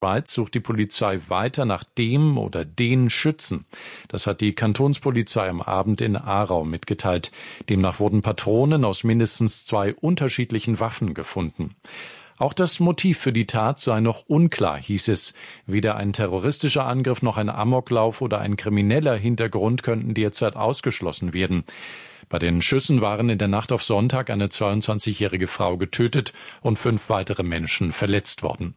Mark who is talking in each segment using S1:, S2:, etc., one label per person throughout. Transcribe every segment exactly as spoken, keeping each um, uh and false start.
S1: Schweiz sucht die Polizei weiter nach dem oder den Schützen. Das hat die Kantonspolizei am Abend in Aarau mitgeteilt. Demnach wurden Patronen aus mindestens zwei unterschiedlichen Waffen gefunden. Auch das Motiv für die Tat sei noch unklar, hieß es. Weder ein terroristischer Angriff noch ein Amoklauf oder ein krimineller Hintergrund könnten derzeit ausgeschlossen werden. Bei den Schüssen waren in der Nacht auf Sonntag eine zweiundzwanzigjährige Frau getötet und fünf weitere Menschen verletzt worden.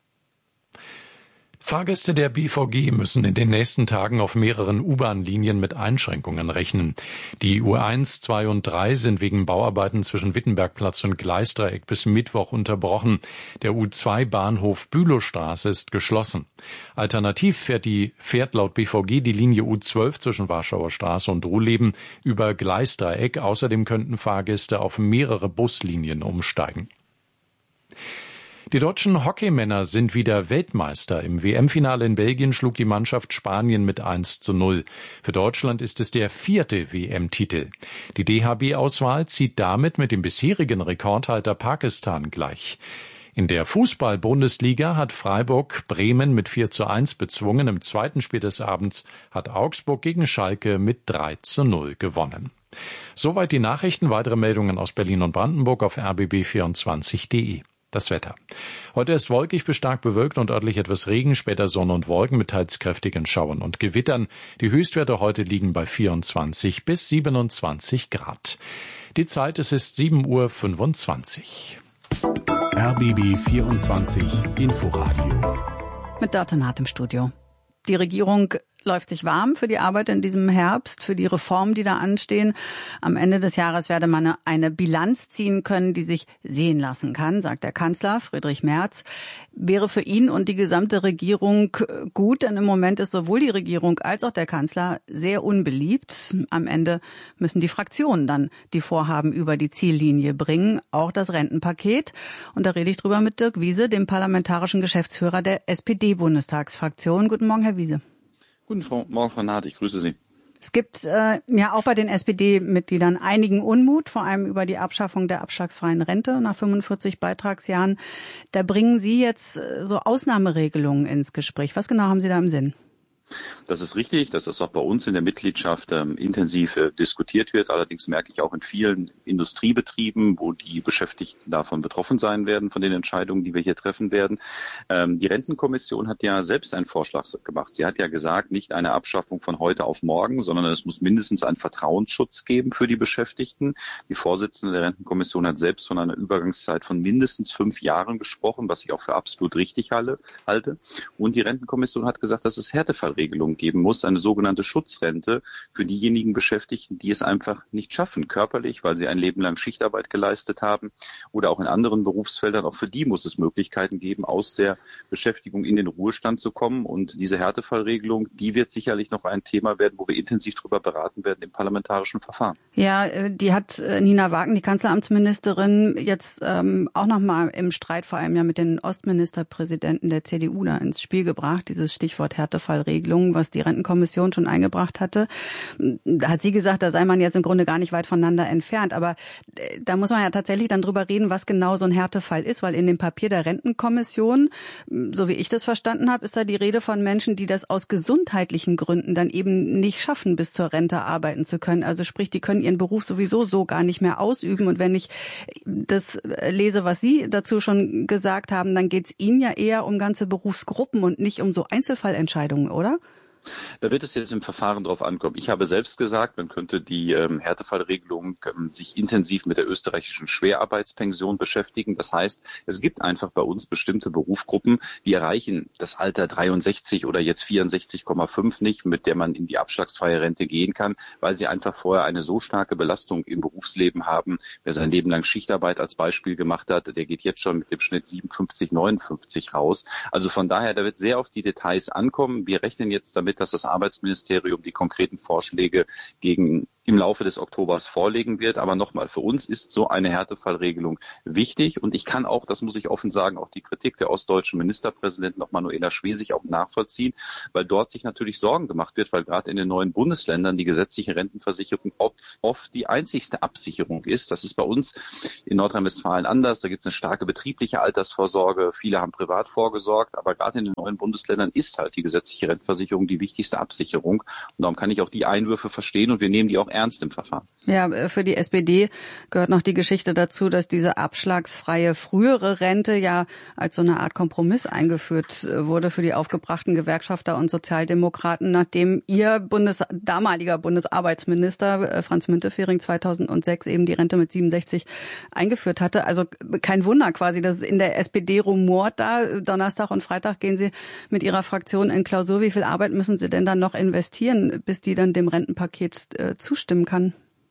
S1: Fahrgäste der B V G müssen in den nächsten Tagen auf mehreren U-Bahn-Linien mit Einschränkungen rechnen. Die U eins, zwei und drei sind wegen Bauarbeiten zwischen Wittenbergplatz und Gleisdreieck bis Mittwoch unterbrochen. Der U zwei Bahnhof Bülowstraße ist geschlossen. Alternativ fährt, die, fährt laut B V G die Linie U zwölf zwischen Warschauer Straße und Ruhleben über Gleisdreieck. Außerdem könnten Fahrgäste auf mehrere Buslinien umsteigen. Die deutschen Hockeymänner sind wieder Weltmeister. Im W M-Finale in Belgien schlug die Mannschaft Spanien mit eins zu null. Für Deutschland ist es der vierte W M-Titel. Die D H B-Auswahl zieht damit mit dem bisherigen Rekordhalter Pakistan gleich. In der Fußball-Bundesliga hat Freiburg Bremen mit vier zu eins bezwungen. Im zweiten Spiel des Abends hat Augsburg gegen Schalke mit drei zu null gewonnen. Soweit die Nachrichten. Weitere Meldungen aus Berlin und Brandenburg auf r b b vierundzwanzig punkt de. Das Wetter. Heute ist wolkig bis stark bewölkt und örtlich etwas Regen, später Sonne und Wolken mit teils kräftigen Schauern und Gewittern. Die Höchstwerte heute liegen bei vierundzwanzig bis siebenundzwanzig Grad. Die Zeit, es ist sieben Uhr fünfundzwanzig.
S2: R B B vierundzwanzig Inforadio.
S3: Mit Dörte Naht im Studio. Die Regierung läuft sich warm für die Arbeit in diesem Herbst, für die Reformen, die da anstehen. Am Ende des Jahres werde man eine Bilanz ziehen können, die sich sehen lassen kann, sagt der Kanzler Friedrich Merz. Wäre für ihn und die gesamte Regierung gut, denn im Moment ist sowohl die Regierung als auch der Kanzler sehr unbeliebt. Am Ende müssen die Fraktionen dann die Vorhaben über die Ziellinie bringen, auch das Rentenpaket. Und da rede ich drüber mit Dirk Wiese, dem parlamentarischen Geschäftsführer der S P D-Bundestagsfraktion. Guten Morgen, Herr Wiese.
S4: Guten Morgen, Frau Naht, ich grüße Sie.
S3: Es gibt äh, ja auch bei den S P D-Mitgliedern einigen Unmut, vor allem über die Abschaffung der abschlagsfreien Rente nach fünfundvierzig Beitragsjahren. Da bringen Sie jetzt äh, so Ausnahmeregelungen ins Gespräch. Was genau haben Sie da im Sinn?
S4: Das ist richtig, dass das auch bei uns in der Mitgliedschaft ähm, intensiv äh, diskutiert wird. Allerdings merke ich auch in vielen Industriebetrieben, wo die Beschäftigten davon betroffen sein werden, von den Entscheidungen, die wir hier treffen werden. Ähm, die Rentenkommission hat ja selbst einen Vorschlag gemacht. Sie hat ja gesagt, nicht eine Abschaffung von heute auf morgen, sondern es muss mindestens einen Vertrauensschutz geben für die Beschäftigten. Die Vorsitzende der Rentenkommission hat selbst von einer Übergangszeit von mindestens fünf Jahren gesprochen, was ich auch für absolut richtig halte. Und die Rentenkommission hat gesagt, dass es Härtefall Regelung geben muss, eine sogenannte Schutzrente für diejenigen Beschäftigten, die es einfach nicht schaffen, körperlich, weil sie ein Leben lang Schichtarbeit geleistet haben oder auch in anderen Berufsfeldern. Auch für die muss es Möglichkeiten geben, aus der Beschäftigung in den Ruhestand zu kommen. Und diese Härtefallregelung, die wird sicherlich noch ein Thema werden, wo wir intensiv darüber beraten werden im parlamentarischen Verfahren.
S3: Ja, die hat Nina Wagen, die Kanzleramtsministerin, jetzt ähm, auch noch mal im Streit vor allem ja mit den Ostministerpräsidenten der C D U da ins Spiel gebracht, dieses Stichwort Härtefallregelung, was die Rentenkommission schon eingebracht hatte. Da hat sie gesagt, da sei man jetzt im Grunde gar nicht weit voneinander entfernt. Aber da muss man ja tatsächlich dann drüber reden, was genau so ein Härtefall ist, weil in dem Papier der Rentenkommission, so wie ich das verstanden habe, ist da die Rede von Menschen, die das aus gesundheitlichen Gründen dann eben nicht schaffen, bis zur Rente arbeiten zu können. Also sprich, die können ihren Beruf sowieso so gar nicht mehr ausüben. Und wenn ich das lese, was Sie dazu schon gesagt haben, dann geht es Ihnen ja eher um ganze Berufsgruppen und nicht um so Einzelfallentscheidungen, oder?
S4: Da wird es jetzt im Verfahren drauf ankommen. Ich habe selbst gesagt, man könnte die ähm, Härtefallregelung ähm, sich intensiv mit der österreichischen Schwerarbeitspension beschäftigen. Das heißt, es gibt einfach bei uns bestimmte Berufsgruppen, die erreichen das Alter dreiundsechzig oder jetzt vierundsechzig Komma fünf nicht, mit der man in die abschlagsfreie Rente gehen kann, weil sie einfach vorher eine so starke Belastung im Berufsleben haben. Wer sein Leben lang Schichtarbeit als Beispiel gemacht hat, der geht jetzt schon mit dem Schnitt siebenundfünfzig, neunundfünfzig raus. Also von daher, da wird sehr auf die Details ankommen. Wir rechnen jetzt damit, dass das Arbeitsministerium die konkreten Vorschläge gegen im Laufe des Oktobers vorlegen wird. Aber nochmal, für uns ist so eine Härtefallregelung wichtig. Und ich kann auch, das muss ich offen sagen, auch die Kritik der ostdeutschen Ministerpräsidentin, auch Manuela Schwesig, auch nachvollziehen, weil dort sich natürlich Sorgen gemacht wird, weil gerade in den neuen Bundesländern die gesetzliche Rentenversicherung oft die einzigste Absicherung ist. Das ist bei uns in Nordrhein-Westfalen anders. Da gibt es eine starke betriebliche Altersvorsorge. Viele haben privat vorgesorgt. Aber gerade in den neuen Bundesländern ist halt die gesetzliche Rentenversicherung die wichtigste Absicherung. Und darum kann ich auch die Einwürfe verstehen und wir nehmen die auch ernst im Verfahren.
S3: Ja, für die S P D gehört noch die Geschichte dazu, dass diese abschlagsfreie frühere Rente ja als so eine Art Kompromiss eingeführt wurde für die aufgebrachten Gewerkschafter und Sozialdemokraten, nachdem ihr Bundes, damaliger Bundesarbeitsminister Franz Müntefering zweitausendsechs eben die Rente mit siebenundsechzig eingeführt hatte. Also kein Wunder quasi, dass es in der S P D rumort da. Donnerstag und Freitag gehen Sie mit Ihrer Fraktion in Klausur. Wie viel Arbeit müssen Sie denn dann noch investieren, bis die dann dem Rentenpaket äh, zustimmen kann?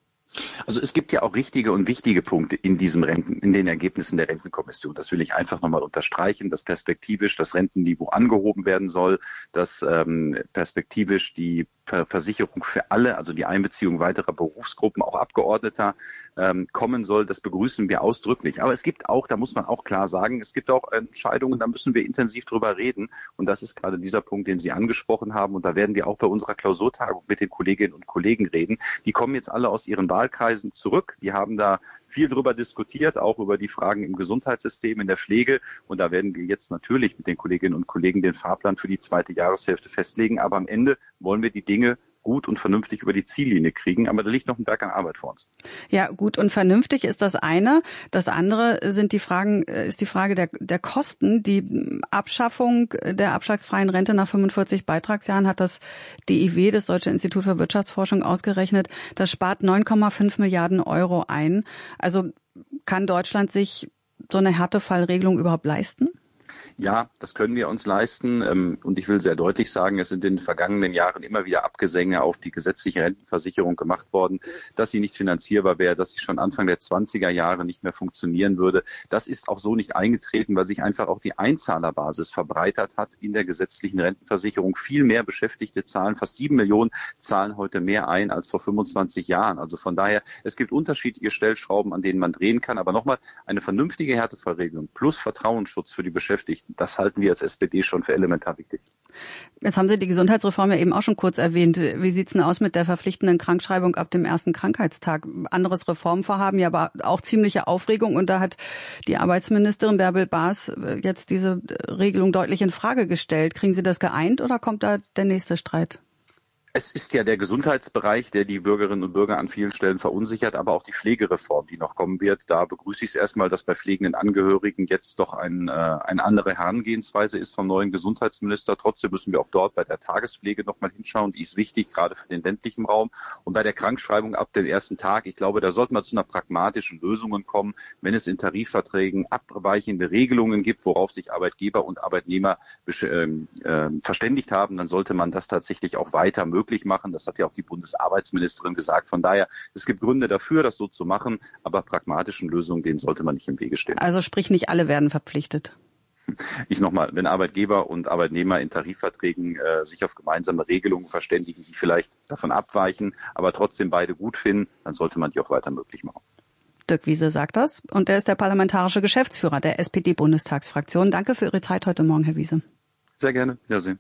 S4: Also es gibt ja auch richtige und wichtige Punkte in diesem Renten, in den Ergebnissen der Rentenkommission. Das will ich einfach nochmal unterstreichen, dass perspektivisch das Rentenniveau angehoben werden soll, dass ähm, perspektivisch die Versicherung für alle, also die Einbeziehung weiterer Berufsgruppen, auch Abgeordneter, ähm, kommen soll. Das begrüßen wir ausdrücklich. Aber es gibt auch, da muss man auch klar sagen, es gibt auch Entscheidungen, da müssen wir intensiv drüber reden. Und das ist gerade dieser Punkt, den Sie angesprochen haben. Und da werden wir auch bei unserer Klausurtagung mit den Kolleginnen und Kollegen reden. Die kommen jetzt alle aus ihren Wahlkreisen zurück. Die haben da viel drüber diskutiert, auch über die Fragen im Gesundheitssystem, in der Pflege. Und da werden wir jetzt natürlich mit den Kolleginnen und Kollegen den Fahrplan für die zweite Jahreshälfte festlegen. Aber am Ende wollen wir die Dinge gut und vernünftig über die Ziellinie kriegen. Aber da liegt noch ein Berg an Arbeit vor uns.
S3: Ja, gut und vernünftig ist das eine. Das andere sind die Fragen, ist die Frage der, der Kosten. Die Abschaffung der abschlagsfreien Rente nach fünfundvierzig Beitragsjahren hat das D I W, das Deutsche Institut für Wirtschaftsforschung, ausgerechnet. Das spart neun Komma fünf Milliarden Euro ein. Also kann Deutschland sich so eine Härtefallregelung überhaupt leisten?
S4: Ja, das können wir uns leisten. Und ich will sehr deutlich sagen, es sind in den vergangenen Jahren immer wieder Abgesänge auf die gesetzliche Rentenversicherung gemacht worden, dass sie nicht finanzierbar wäre, dass sie schon Anfang der zwanziger Jahre nicht mehr funktionieren würde. Das ist auch so nicht eingetreten, weil sich einfach auch die Einzahlerbasis verbreitert hat in der gesetzlichen Rentenversicherung. Viel mehr Beschäftigte zahlen, fast sieben Millionen zahlen heute mehr ein als vor fünfundzwanzig Jahren. Also von daher, es gibt unterschiedliche Stellschrauben, an denen man drehen kann. Aber nochmal, eine vernünftige Härtefallregelung plus Vertrauensschutz für die Beschäftigten, das halten wir als S P D schon für elementar wichtig.
S3: Jetzt haben Sie die Gesundheitsreform ja eben auch schon kurz erwähnt. Wie sieht's denn aus mit der verpflichtenden Krankschreibung ab dem ersten Krankheitstag? Anderes Reformvorhaben, ja, aber auch ziemliche Aufregung. Und da hat die Arbeitsministerin Bärbel Baas jetzt diese Regelung deutlich in Frage gestellt. Kriegen Sie das geeint oder kommt da der nächste Streit?
S4: Es ist ja der Gesundheitsbereich, der die Bürgerinnen und Bürger an vielen Stellen verunsichert, aber auch die Pflegereform, die noch kommen wird. Da begrüße ich es erstmal, dass bei pflegenden Angehörigen jetzt doch ein, äh, eine andere Herangehensweise ist vom neuen Gesundheitsminister. Trotzdem müssen wir auch dort bei der Tagespflege nochmal hinschauen. Die ist wichtig, gerade für den ländlichen Raum. Und bei der Krankschreibung ab dem ersten Tag, ich glaube, da sollten wir zu einer pragmatischen Lösung kommen, wenn es in Tarifverträgen abweichende Regelungen gibt, worauf sich Arbeitgeber und Arbeitnehmer äh, äh, verständigt haben, dann sollte man das tatsächlich auch weiter möglich machen. Das hat ja auch die Bundesarbeitsministerin gesagt. Von daher, es gibt Gründe dafür, das so zu machen, aber pragmatischen Lösungen, denen sollte man nicht im Wege stehen.
S3: Also sprich, nicht alle werden verpflichtet.
S4: Ich nochmal, wenn Arbeitgeber und Arbeitnehmer in Tarifverträgen äh, sich auf gemeinsame Regelungen verständigen, die vielleicht davon abweichen, aber trotzdem beide gut finden, dann sollte man die auch weiter möglich machen.
S3: Dirk Wiese sagt das und er ist der parlamentarische Geschäftsführer der S P D-Bundestagsfraktion. Danke für Ihre Zeit heute Morgen, Herr Wiese.
S4: Sehr gerne. Wiedersehen.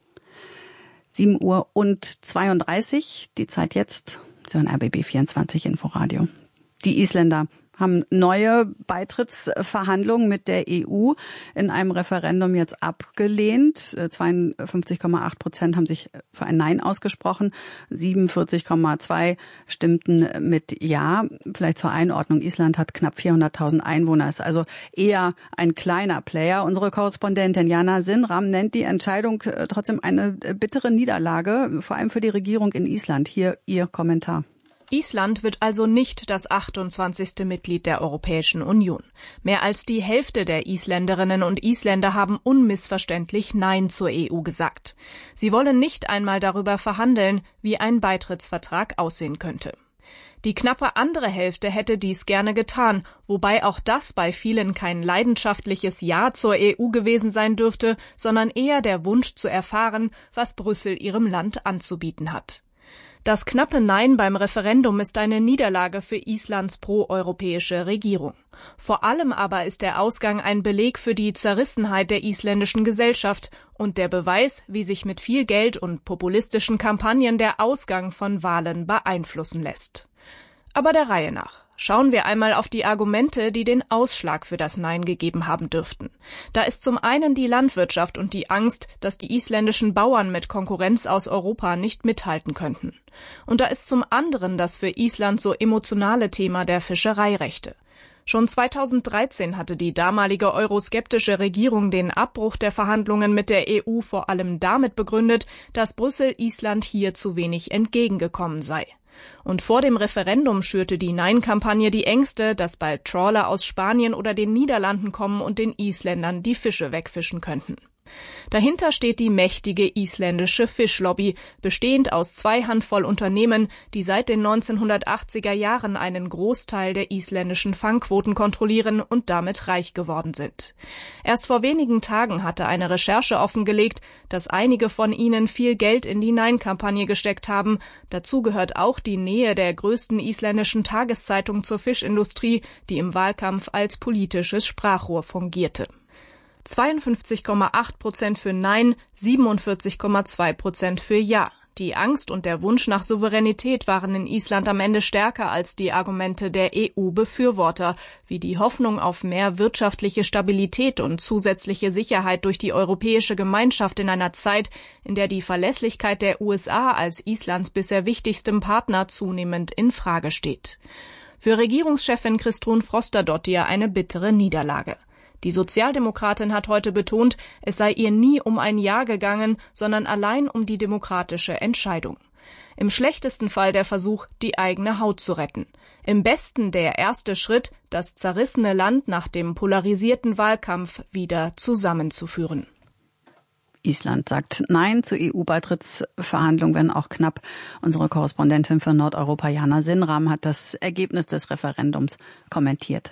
S3: sieben Uhr und zweiunddreißig, die Zeit jetzt. Sie hören R B B vierundzwanzig Inforadio. Die Isländer haben neue Beitrittsverhandlungen mit der E U in einem Referendum jetzt abgelehnt. zweiundfünfzig Komma acht Prozent haben sich für ein Nein ausgesprochen, siebenundvierzig Komma zwei stimmten mit Ja. Vielleicht zur Einordnung, Island hat knapp vierhunderttausend Einwohner, ist also eher ein kleiner Player. Unsere Korrespondentin Jana Sinram nennt die Entscheidung trotzdem eine bittere Niederlage, vor allem für die Regierung in Island. Hier Ihr Kommentar.
S5: Island wird also nicht das achtundzwanzigste Mitglied der Europäischen Union. Mehr als die Hälfte der Isländerinnen und Isländer haben unmissverständlich Nein zur E U gesagt. Sie wollen nicht einmal darüber verhandeln, wie ein Beitrittsvertrag aussehen könnte. Die knappe andere Hälfte hätte dies gerne getan, wobei auch das bei vielen kein leidenschaftliches Ja zur E U gewesen sein dürfte, sondern eher der Wunsch zu erfahren, was Brüssel ihrem Land anzubieten hat. Das knappe Nein beim Referendum ist eine Niederlage für Islands proeuropäische Regierung. Vor allem aber ist der Ausgang ein Beleg für die Zerrissenheit der isländischen Gesellschaft und der Beweis, wie sich mit viel Geld und populistischen Kampagnen der Ausgang von Wahlen beeinflussen lässt. Aber der Reihe nach. Schauen wir einmal auf die Argumente, die den Ausschlag für das Nein gegeben haben dürften. Da ist zum einen die Landwirtschaft und die Angst, dass die isländischen Bauern mit Konkurrenz aus Europa nicht mithalten könnten. Und da ist zum anderen das für Island so emotionale Thema der Fischereirechte. Schon zweitausenddreizehn hatte die damalige euroskeptische Regierung den Abbruch der Verhandlungen mit der E U vor allem damit begründet, dass Brüssel Island hier zu wenig entgegengekommen sei. Und vor dem Referendum schürte die Nein-Kampagne die Ängste, dass bald Trawler aus Spanien oder den Niederlanden kommen und den Isländern die Fische wegfischen könnten. Dahinter steht die mächtige isländische Fischlobby, bestehend aus zwei Handvoll Unternehmen, die seit den neunzehnhundertachtziger Jahren einen Großteil der isländischen Fangquoten kontrollieren und damit reich geworden sind. Erst vor wenigen Tagen hatte eine Recherche offengelegt, dass einige von ihnen viel Geld in die Nein-Kampagne gesteckt haben. Dazu gehört auch die Nähe der größten isländischen Tageszeitung zur Fischindustrie, die im Wahlkampf als politisches Sprachrohr fungierte. zweiundfünfzig Komma acht Prozent für Nein, siebenundvierzig Komma zwei Prozent für Ja. Die Angst und der Wunsch nach Souveränität waren in Island am Ende stärker als die Argumente der E U-Befürworter, wie die Hoffnung auf mehr wirtschaftliche Stabilität und zusätzliche Sicherheit durch die europäische Gemeinschaft in einer Zeit, in der die Verlässlichkeit der U S A als Islands bisher wichtigstem Partner zunehmend in Frage steht. Für Regierungschefin Kristrún Frostadóttir eine bittere Niederlage. Die Sozialdemokratin hat heute betont, es sei ihr nie um ein Ja gegangen, sondern allein um die demokratische Entscheidung. Im schlechtesten Fall der Versuch, die eigene Haut zu retten. Im besten der erste Schritt, das zerrissene Land nach dem polarisierten Wahlkampf wieder zusammenzuführen.
S3: Island sagt Nein zu E U-Beitrittsverhandlungen, wenn auch knapp. Unsere Korrespondentin für Nordeuropa, Jana Sinnram, hat das Ergebnis des Referendums kommentiert.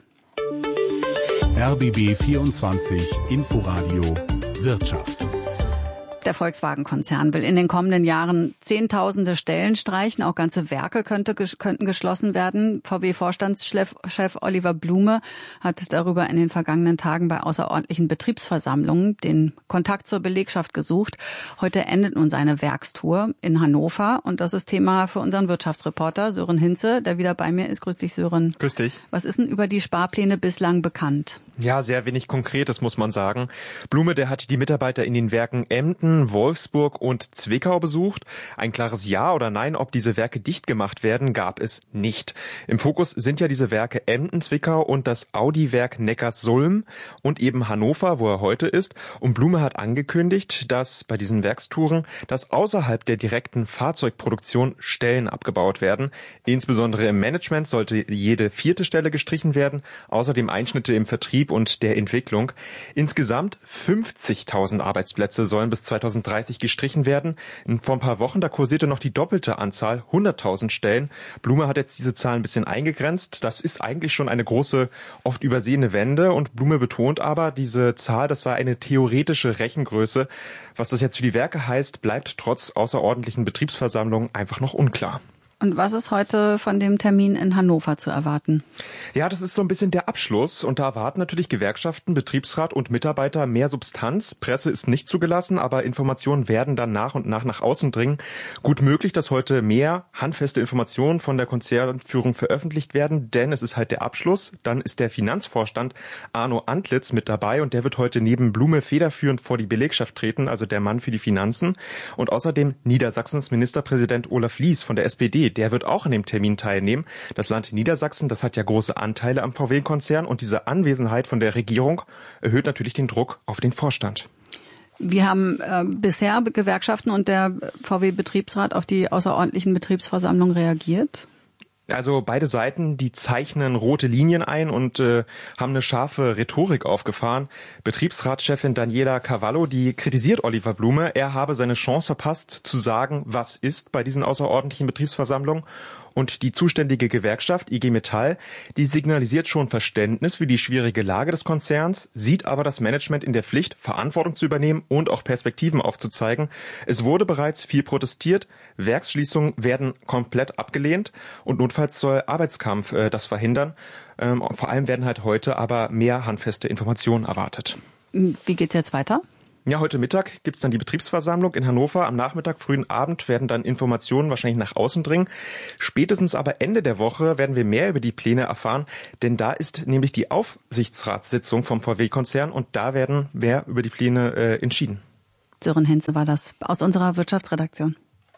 S2: R B B vierundzwanzig Inforadio Wirtschaft.
S3: Der Volkswagen-Konzern will in den kommenden Jahren Zehntausende Stellen streichen. Auch ganze Werke könnte, könnten geschlossen werden. V W-Vorstandschef Oliver Blume hat darüber in den vergangenen Tagen bei außerordentlichen Betriebsversammlungen den Kontakt zur Belegschaft gesucht. Heute endet nun seine Werkstour in Hannover. Und das ist Thema für unseren Wirtschaftsreporter Sören Hinze, der wieder bei mir ist. Grüß dich, Sören.
S6: Grüß dich.
S3: Was ist denn über die Sparpläne bislang bekannt?
S6: Ja, sehr wenig Konkretes, muss man sagen. Blume, der hat die Mitarbeiter in den Werken Emden, Wolfsburg und Zwickau besucht. Ein klares Ja oder Nein, ob diese Werke dicht gemacht werden, gab es nicht. Im Fokus sind ja diese Werke Emden, Zwickau und das Audi-Werk Neckarsulm und eben Hannover, wo er heute ist. Und Blume hat angekündigt, dass bei diesen Werkstouren, dass außerhalb der direkten Fahrzeugproduktion Stellen abgebaut werden. Insbesondere im Management sollte jede vierte Stelle gestrichen werden. Außerdem Einschnitte im Vertrieb und der Entwicklung. Insgesamt fünfzigtausend Arbeitsplätze sollen bis zweitausenddreißig gestrichen werden. Vor ein paar Wochen, da kursierte noch die doppelte Anzahl, hunderttausend Stellen. Blume hat jetzt diese Zahl ein bisschen eingegrenzt. Das ist eigentlich schon eine große, oft übersehene Wende. Und Blume betont aber, diese Zahl, das sei eine theoretische Rechengröße. Was das jetzt für die Werke heißt, bleibt trotz außerordentlichen Betriebsversammlungen einfach noch unklar.
S3: Und was ist heute von dem Termin in Hannover zu erwarten?
S6: Ja, das ist so ein bisschen der Abschluss. Und da erwarten natürlich Gewerkschaften, Betriebsrat und Mitarbeiter mehr Substanz. Presse ist nicht zugelassen, aber Informationen werden dann nach und nach nach außen dringen. Gut möglich, dass heute mehr handfeste Informationen von der Konzernführung veröffentlicht werden, denn es ist halt der Abschluss. Dann ist der Finanzvorstand Arno Antlitz mit dabei und der wird heute neben Blume federführend vor die Belegschaft treten, also der Mann für die Finanzen. Und außerdem Niedersachsens Ministerpräsident Olaf Lies von der S P D. Der wird auch an dem Termin teilnehmen. Das Land Niedersachsen, das hat ja große Anteile am V W-Konzern und diese Anwesenheit von der Regierung erhöht natürlich den Druck auf den Vorstand.
S3: Wie haben äh, bisher Gewerkschaften und der V W-Betriebsrat auf die außerordentlichen Betriebsversammlungen reagiert?
S6: Also beide Seiten, die zeichnen rote Linien ein und äh, haben eine scharfe Rhetorik aufgefahren. Betriebsratschefin Daniela Cavallo, die kritisiert Oliver Blume. Er habe seine Chance verpasst, zu sagen, was ist bei diesen außerordentlichen Betriebsversammlungen. Und die zuständige Gewerkschaft I G Metall, die signalisiert schon Verständnis für die schwierige Lage des Konzerns, sieht aber das Management in der Pflicht, Verantwortung zu übernehmen und auch Perspektiven aufzuzeigen. Es wurde bereits viel protestiert, Werksschließungen werden komplett abgelehnt und notfalls soll Arbeitskampf äh, das verhindern. Ähm, vor allem werden halt heute aber mehr handfeste Informationen erwartet.
S3: Wie geht's jetzt weiter?
S6: Ja, heute Mittag gibt's dann die Betriebsversammlung in Hannover. Am Nachmittag, frühen Abend werden dann Informationen wahrscheinlich nach außen dringen. Spätestens aber Ende der Woche werden wir mehr über die Pläne erfahren, denn da ist nämlich die Aufsichtsratssitzung vom V W-Konzern und da werden mehr über die Pläne äh, entschieden.
S3: Sören Henze war das aus unserer Wirtschaftsredaktion.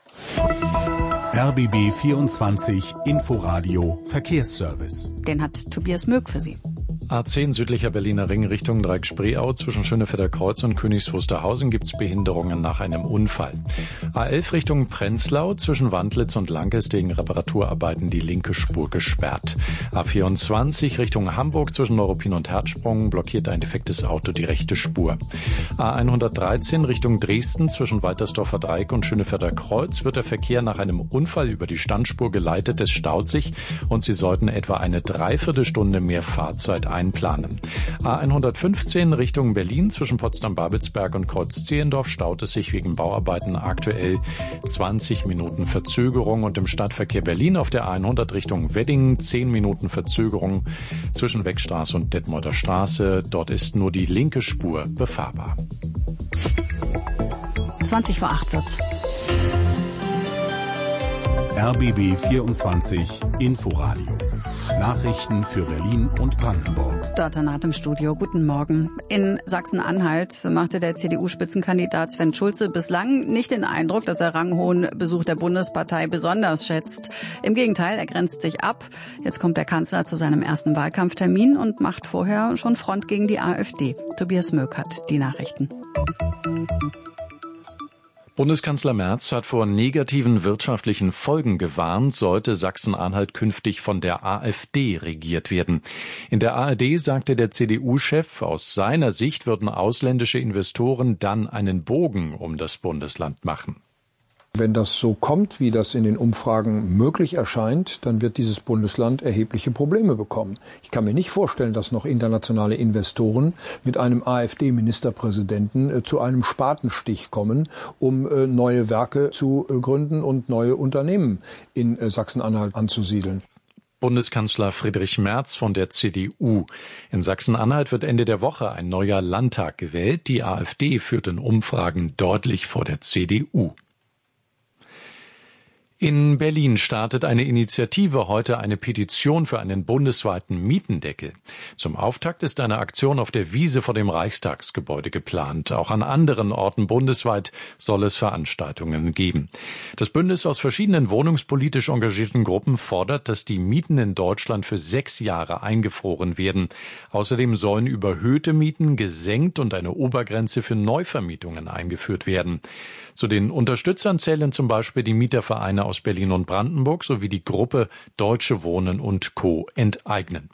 S2: R B B vierundzwanzig Inforadio Verkehrsservice.
S3: Den hat Tobias Möck für Sie.
S1: A zehn südlicher Berliner Ring Richtung Dreieck-Spreeau zwischen Schönefelder Kreuz und Königs Wusterhausen gibt's Behinderungen nach einem Unfall. A elf Richtung Prenzlau zwischen Wandlitz und Lanke ist wegen Reparaturarbeiten die linke Spur gesperrt. A vierundzwanzig Richtung Hamburg zwischen Neuruppin und Herzsprung blockiert ein defektes Auto die rechte Spur. A hundertdreizehn Richtung Dresden zwischen Waltersdorfer Dreieck und Schönefelder Kreuz wird der Verkehr nach einem Unfall über die Standspur geleitet. Es staut sich und Sie sollten etwa eine Dreiviertelstunde mehr Fahrzeit einplanen. A hundertfünfzehn Richtung Berlin zwischen Potsdam-Babelsberg und Kreuz-Zehlendorf staut es sich wegen Bauarbeiten aktuell zwanzig Minuten Verzögerung und im Stadtverkehr Berlin auf der hundert Richtung Wedding zehn Minuten Verzögerung zwischen Weckstraße und Detmolder Straße. Dort ist nur die linke Spur befahrbar.
S3: zwanzig vor acht wird's.
S2: R B B vierundzwanzig Inforadio. Nachrichten für Berlin und Brandenburg.
S3: Dort Naht im Studio. Guten Morgen. In Sachsen-Anhalt machte der C D U-Spitzenkandidat Sven Schulze bislang nicht den Eindruck, dass er ranghohen Besuch der Bundespartei besonders schätzt. Im Gegenteil, er grenzt sich ab. Jetzt kommt der Kanzler zu seinem ersten Wahlkampftermin und macht vorher schon Front gegen die AfD. Tobias Möck hat die Nachrichten.
S1: Bundeskanzler Merz hat vor negativen wirtschaftlichen Folgen gewarnt, sollte Sachsen-Anhalt künftig von der AfD regiert werden. In der A R D sagte der C D U-Chef, aus seiner Sicht würden ausländische Investoren dann einen Bogen um das Bundesland machen.
S7: Wenn das so kommt, wie das in den Umfragen möglich erscheint, dann wird dieses Bundesland erhebliche Probleme bekommen. Ich kann mir nicht vorstellen, dass noch internationale Investoren mit einem AfD-Ministerpräsidenten äh, zu einem Spatenstich kommen, um äh, neue Werke zu äh, gründen und neue Unternehmen in äh, Sachsen-Anhalt anzusiedeln.
S1: Bundeskanzler Friedrich Merz von der C D U. In Sachsen-Anhalt wird Ende der Woche ein neuer Landtag gewählt. Die AfD führt in Umfragen deutlich vor der C D U. In Berlin startet eine Initiative heute eine Petition für einen bundesweiten Mietendeckel. Zum Auftakt ist eine Aktion auf der Wiese vor dem Reichstagsgebäude geplant. Auch an anderen Orten bundesweit soll es Veranstaltungen geben. Das Bündnis aus verschiedenen wohnungspolitisch engagierten Gruppen fordert, dass die Mieten in Deutschland für sechs Jahre eingefroren werden. Außerdem sollen überhöhte Mieten gesenkt und eine Obergrenze für Neuvermietungen eingeführt werden. Zu den Unterstützern zählen zum Beispiel die Mietervereine aus Berlin und Brandenburg sowie die Gruppe Deutsche Wohnen und Co. enteignen.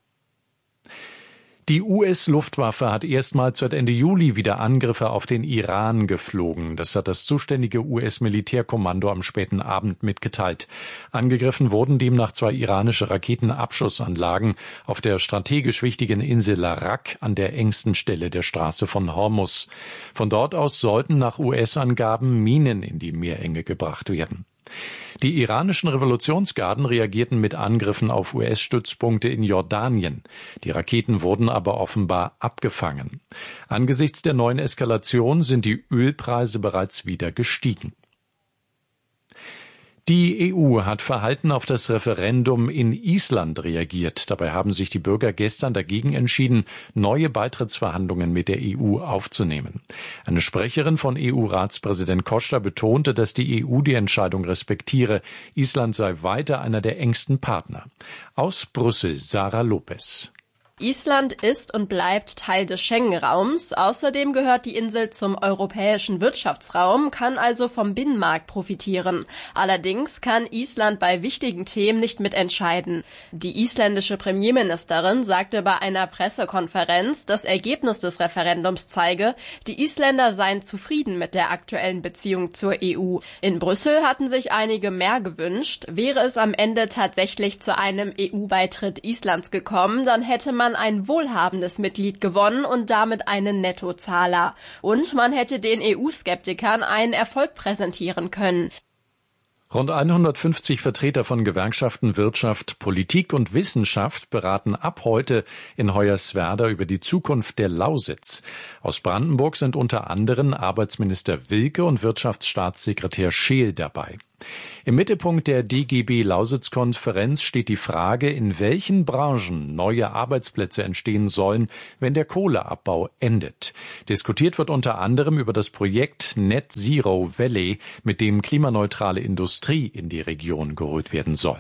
S1: Die U S-Luftwaffe hat erstmals seit Ende Juli wieder Angriffe auf den Iran geflogen. Das hat das zuständige U S-Militärkommando am späten Abend mitgeteilt. Angegriffen wurden demnach zwei iranische Raketenabschussanlagen auf der strategisch wichtigen Insel Larak an der engsten Stelle der Straße von Hormuz. Von dort aus sollten nach U S-Angaben Minen in die Meerenge gebracht werden. Die iranischen Revolutionsgarden reagierten mit Angriffen auf U S-Stützpunkte in Jordanien. Die Raketen wurden aber offenbar abgefangen. Angesichts der neuen Eskalation sind die Ölpreise bereits wieder gestiegen. Die E U hat verhalten auf das Referendum in Island reagiert. Dabei haben sich die Bürger gestern dagegen entschieden, neue Beitrittsverhandlungen mit der E U aufzunehmen. Eine Sprecherin von E U-Ratspräsident Costa betonte, dass die E U die Entscheidung respektiere. Island sei weiter einer der engsten Partner. Aus Brüssel, Sarah Lopez.
S8: Island ist und bleibt Teil des Schengen-Raums. Außerdem gehört die Insel zum europäischen Wirtschaftsraum, kann also vom Binnenmarkt profitieren. Allerdings kann Island bei wichtigen Themen nicht mitentscheiden. Die isländische Premierministerin sagte bei einer Pressekonferenz, das Ergebnis des Referendums zeige, die Isländer seien zufrieden mit der aktuellen Beziehung zur E U. In Brüssel hatten sich einige mehr gewünscht. Wäre es am Ende tatsächlich zu einem E U-Beitritt Islands gekommen, dann hätte man ein wohlhabendes Mitglied gewonnen und damit einen Nettozahler. Und man hätte den E U-Skeptikern einen Erfolg präsentieren können.
S1: Rund hundertfünfzig Vertreter von Gewerkschaften, Wirtschaft, Politik und Wissenschaft beraten ab heute in Hoyerswerda über die Zukunft der Lausitz. Aus Brandenburg sind unter anderem Arbeitsminister Wilke und Wirtschaftsstaatssekretär Scheel dabei. Im Mittelpunkt der D G B-Lausitz-Konferenz steht die Frage, in welchen Branchen neue Arbeitsplätze entstehen sollen, wenn der Kohleabbau endet. Diskutiert wird unter anderem über das Projekt Net Zero Valley, mit dem klimaneutrale Industrie in die Region geholt werden soll.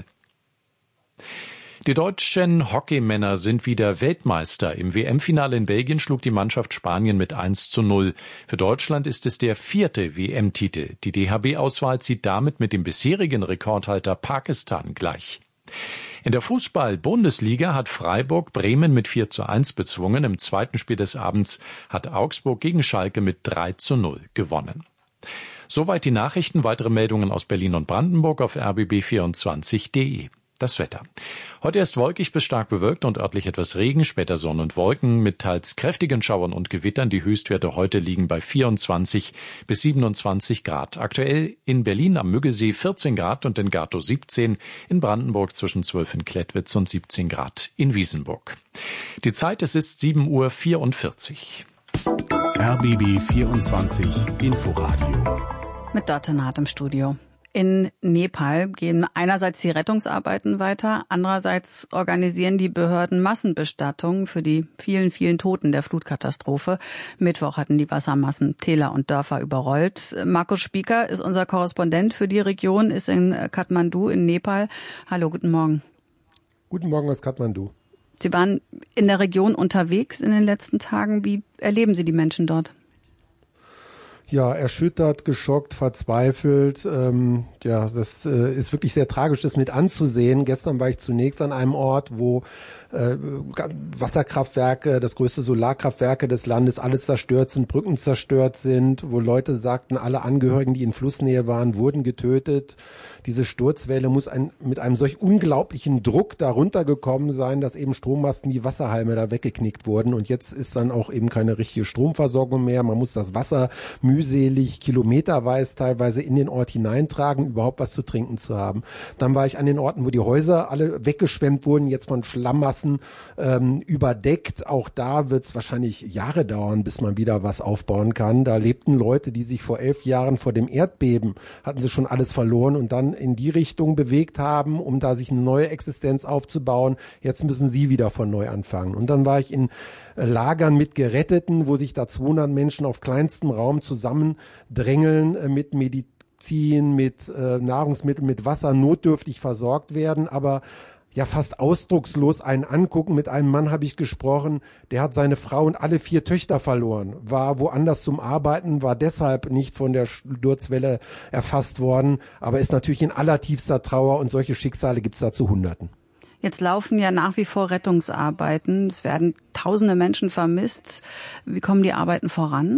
S1: Die deutschen Hockeymänner sind wieder Weltmeister. Im W M-Finale in Belgien schlug die Mannschaft Spanien mit eins zu null. Für Deutschland ist es der vierte W M-Titel. Die D H B-Auswahl zieht damit mit dem bisherigen Rekordhalter Pakistan gleich. In der Fußball-Bundesliga hat Freiburg Bremen mit vier zu eins bezwungen. Im zweiten Spiel des Abends hat Augsburg gegen Schalke mit drei zu null gewonnen. Soweit die Nachrichten. Weitere Meldungen aus Berlin und Brandenburg auf r b b vierundzwanzig punkt d e. Das Wetter. Heute erst wolkig bis stark bewölkt und örtlich etwas Regen, später Sonne und Wolken mit teils kräftigen Schauern und Gewittern. Die Höchstwerte heute liegen bei vierundzwanzig bis siebenundzwanzig Grad. Aktuell in Berlin am Müggelsee vierzehn Grad und in Gatow siebzehn, in Brandenburg zwischen zwölf in Klettwitz und siebzehn Grad in Wiesenburg. Die Zeit, es ist sieben Uhr vierundvierzig.
S2: R B B vierundzwanzig Inforadio.
S3: Mit Dörte Naht im Studio. In Nepal gehen einerseits die Rettungsarbeiten weiter, andererseits organisieren die Behörden Massenbestattungen für die vielen, vielen Toten der Flutkatastrophe. Mittwoch hatten die Wassermassen Täler und Dörfer überrollt. Markus Spieker ist unser Korrespondent für die Region, ist in Kathmandu in Nepal. Hallo, guten Morgen.
S9: Guten Morgen aus Kathmandu.
S3: Sie waren in der Region unterwegs in den letzten Tagen. Wie erleben Sie die Menschen dort?
S9: Ja, erschüttert, geschockt, verzweifelt. Ähm, ja, das äh, ist wirklich sehr tragisch, das mit anzusehen. Gestern war ich zunächst an einem Ort, wo äh, Wasserkraftwerke, das größte Solarkraftwerke des Landes, alles zerstört sind, Brücken zerstört sind, wo Leute sagten, alle Angehörigen, die in Flussnähe waren, wurden getötet. Diese Sturzwelle muss ein, mit einem solch unglaublichen Druck darunter gekommen sein, dass eben Strommasten wie Wasserhalme da weggeknickt wurden. Und jetzt ist dann auch eben keine richtige Stromversorgung mehr. Man muss das Wasser mühselig, kilometerweit teilweise in den Ort hineintragen, überhaupt was zu trinken zu haben. Dann war ich an den Orten, wo die Häuser alle weggeschwemmt wurden, jetzt von Schlammmassen ähm, überdeckt. Auch da wird es wahrscheinlich Jahre dauern, bis man wieder was aufbauen kann. Da lebten Leute, die sich vor elf Jahren vor dem Erdbeben, hatten sie schon alles verloren und dann in die Richtung bewegt haben, um da sich eine neue Existenz aufzubauen. Jetzt müssen sie wieder von neu anfangen. Und dann war ich in Lagern mit Geretteten, wo sich da zweihundert Menschen auf kleinstem Raum zusammendrängeln, äh, mit Medizin, mit äh, Nahrungsmitteln, mit Wasser notdürftig versorgt werden, aber ja fast ausdruckslos einen angucken. Mit einem Mann habe ich gesprochen, der hat seine Frau und alle vier Töchter verloren, war woanders zum Arbeiten, war deshalb nicht von der Sturzwelle erfasst worden, aber ist natürlich in allertiefster Trauer und solche Schicksale gibt es da zu Hunderten.
S3: Jetzt laufen ja nach wie vor Rettungsarbeiten. Es werden tausende Menschen vermisst. Wie kommen die Arbeiten voran?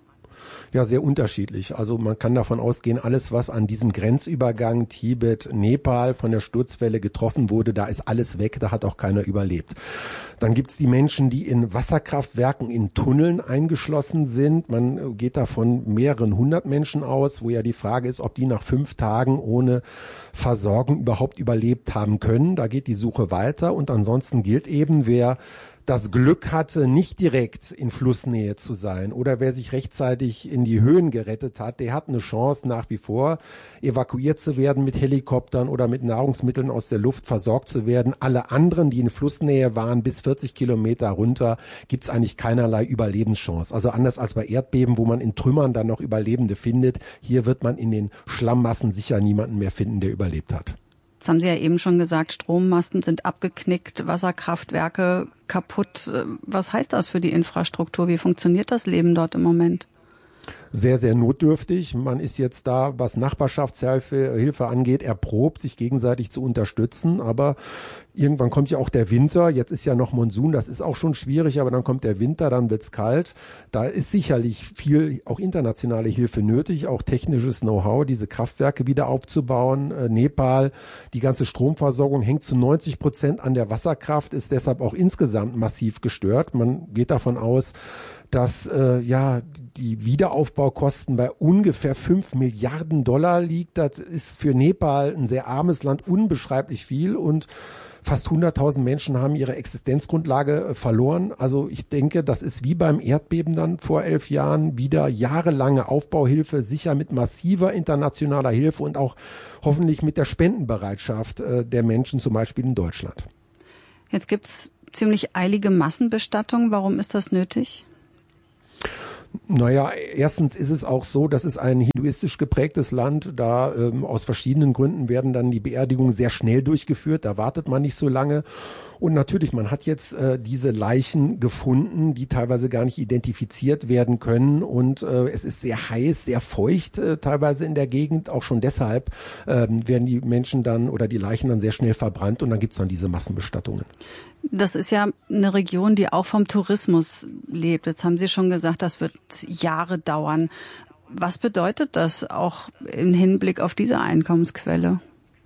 S9: Ja, sehr unterschiedlich. Also man kann davon ausgehen, alles, was an diesem Grenzübergang Tibet, Nepal von der Sturzwelle getroffen wurde, da ist alles weg, da hat auch keiner überlebt. Dann gibt's die Menschen, die in Wasserkraftwerken, in Tunneln eingeschlossen sind. Man geht da von mehreren hundert Menschen aus, wo ja die Frage ist, ob die nach fünf Tagen ohne Versorgung überhaupt überlebt haben können. Da geht die Suche weiter und ansonsten gilt eben, wer das Glück hatte, nicht direkt in Flussnähe zu sein oder wer sich rechtzeitig in die Höhen gerettet hat, der hat eine Chance nach wie vor evakuiert zu werden mit Helikoptern oder mit Nahrungsmitteln aus der Luft versorgt zu werden. Alle anderen, die in Flussnähe waren, bis vierzig Kilometer runter, gibt's eigentlich keinerlei Überlebenschance. Also anders als bei Erdbeben, wo man in Trümmern dann noch Überlebende findet, hier wird man in den Schlammmassen sicher niemanden mehr finden, der überlebt hat.
S3: Das haben Sie ja eben schon gesagt, Strommasten sind abgeknickt, Wasserkraftwerke kaputt. Was heißt das für die Infrastruktur? Wie funktioniert das Leben dort im Moment?
S9: Sehr, sehr notdürftig. Man ist jetzt da, was Nachbarschaftshilfe Hilfe angeht, erprobt, sich gegenseitig zu unterstützen. Aber irgendwann kommt ja auch der Winter. Jetzt ist ja noch Monsun, das ist auch schon schwierig, aber dann kommt der Winter, dann wird's kalt. Da ist sicherlich viel auch internationale Hilfe nötig, auch technisches Know-how, diese Kraftwerke wieder aufzubauen. Äh, Nepal, die ganze Stromversorgung hängt zu neunzig Prozent an der Wasserkraft, ist deshalb auch insgesamt massiv gestört. Man geht davon aus, dass äh, ja die Wiederaufbaukosten bei ungefähr fünf Milliarden Dollar liegt. Das ist für Nepal, ein sehr armes Land, unbeschreiblich viel und fast hunderttausend Menschen haben ihre Existenzgrundlage äh, verloren. Also ich denke, das ist wie beim Erdbeben dann vor elf Jahren wieder jahrelange Aufbauhilfe, sicher mit massiver internationaler Hilfe und auch hoffentlich mit der Spendenbereitschaft äh, der Menschen, zum Beispiel in Deutschland.
S3: Jetzt gibt's ziemlich eilige Massenbestattung. Warum ist das nötig?
S9: Naja, erstens ist es auch so, das ist ein hinduistisch geprägtes Land. Da ähm, aus verschiedenen Gründen werden dann die Beerdigungen sehr schnell durchgeführt. Da wartet man nicht so lange. Und natürlich, man hat jetzt äh, diese Leichen gefunden, die teilweise gar nicht identifiziert werden können. Und äh, es ist sehr heiß, sehr feucht äh, teilweise in der Gegend. Auch schon deshalb äh, werden die Menschen dann oder die Leichen dann sehr schnell verbrannt. Und dann gibt's dann diese Massenbestattungen.
S3: Das ist ja eine Region, die auch vom Tourismus lebt. Jetzt haben Sie schon gesagt, das wird Jahre dauern. Was bedeutet das auch im Hinblick auf diese Einkommensquelle?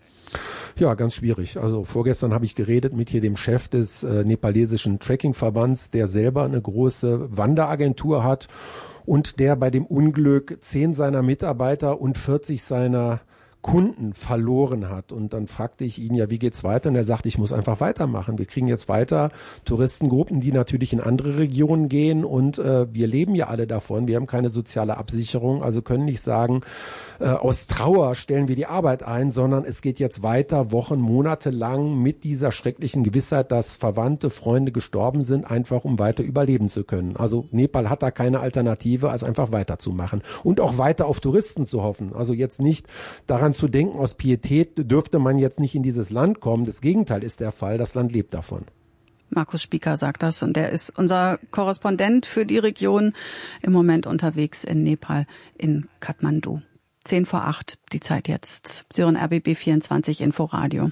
S9: Ja, ganz schwierig. Also vorgestern habe ich geredet mit hier dem Chef des äh, nepalesischen Trekking-Verbands, der selber eine große Wanderagentur hat und der bei dem Unglück zehn seiner Mitarbeiter und vierzig seiner Kunden verloren hat. Und dann fragte ich ihn ja, wie geht's weiter? Und er sagte, ich muss einfach weitermachen. Wir kriegen jetzt weiter Touristengruppen, die natürlich in andere Regionen gehen und äh, wir leben ja alle davon. Wir haben keine soziale Absicherung, also können nicht sagen, äh, aus Trauer stellen wir die Arbeit ein, sondern es geht jetzt weiter, Wochen, Monate lang mit dieser schrecklichen Gewissheit, dass Verwandte, Freunde gestorben sind, einfach um weiter überleben zu können. Also Nepal hat da keine Alternative, als einfach weiterzumachen und auch weiter auf Touristen zu hoffen. Also jetzt nicht daran zu denken, aus Pietät dürfte man jetzt nicht in dieses Land kommen. Das Gegenteil ist der Fall. Das Land lebt davon.
S3: Markus Spieker sagt das und der ist unser Korrespondent für die Region, im Moment unterwegs in Nepal, in Kathmandu. Zehn vor acht, die Zeit jetzt. Sie hören R B B vierundzwanzig Inforadio.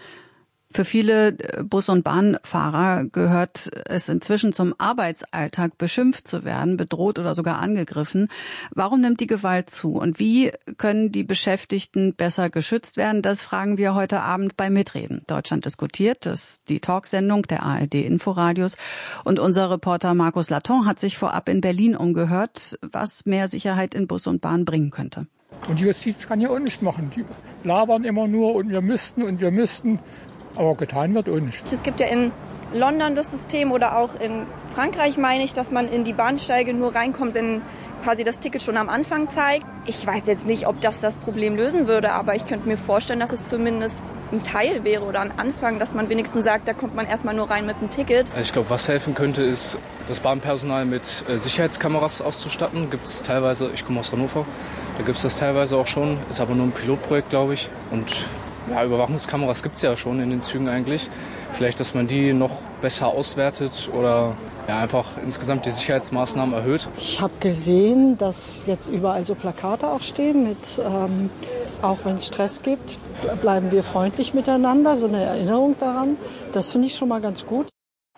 S3: Für viele Bus- und Bahnfahrer gehört es inzwischen zum Arbeitsalltag, beschimpft zu werden, bedroht oder sogar angegriffen. Warum nimmt die Gewalt zu und wie können die Beschäftigten besser geschützt werden? Das fragen wir heute Abend bei Mitreden. Deutschland diskutiert, das ist die Talksendung der A R D Inforadios. Und unser Reporter Markus Laton hat sich vorab in Berlin umgehört, was mehr Sicherheit in Bus und Bahn bringen könnte.
S10: Und die Justiz kann ja auch nichts machen. Die labern immer nur und wir müssten und wir müssten. Aber getan wird auch nicht.
S11: Es gibt ja in London das System oder auch in Frankreich, meine ich, dass man in die Bahnsteige nur reinkommt, wenn quasi das Ticket schon am Anfang zeigt. Ich weiß jetzt nicht, ob das das Problem lösen würde, aber ich könnte mir vorstellen, dass es zumindest ein Teil wäre oder ein Anfang, dass man wenigstens sagt, da kommt man erstmal nur rein mit einem Ticket.
S12: Ich glaube, was helfen könnte, ist, das Bahnpersonal mit Sicherheitskameras auszustatten. Gibt es teilweise, ich komme aus Hannover, da gibt es das teilweise auch schon, ist aber nur ein Pilotprojekt, glaube ich. Und ja, Überwachungskameras gibt es ja schon in den Zügen eigentlich. Vielleicht, dass man die noch besser auswertet oder ja, einfach insgesamt die Sicherheitsmaßnahmen erhöht.
S13: Ich habe gesehen, dass jetzt überall so Plakate auch stehen mit, ähm, auch wenn es Stress gibt, bleiben wir freundlich miteinander, so eine Erinnerung daran. Das finde ich schon mal ganz gut.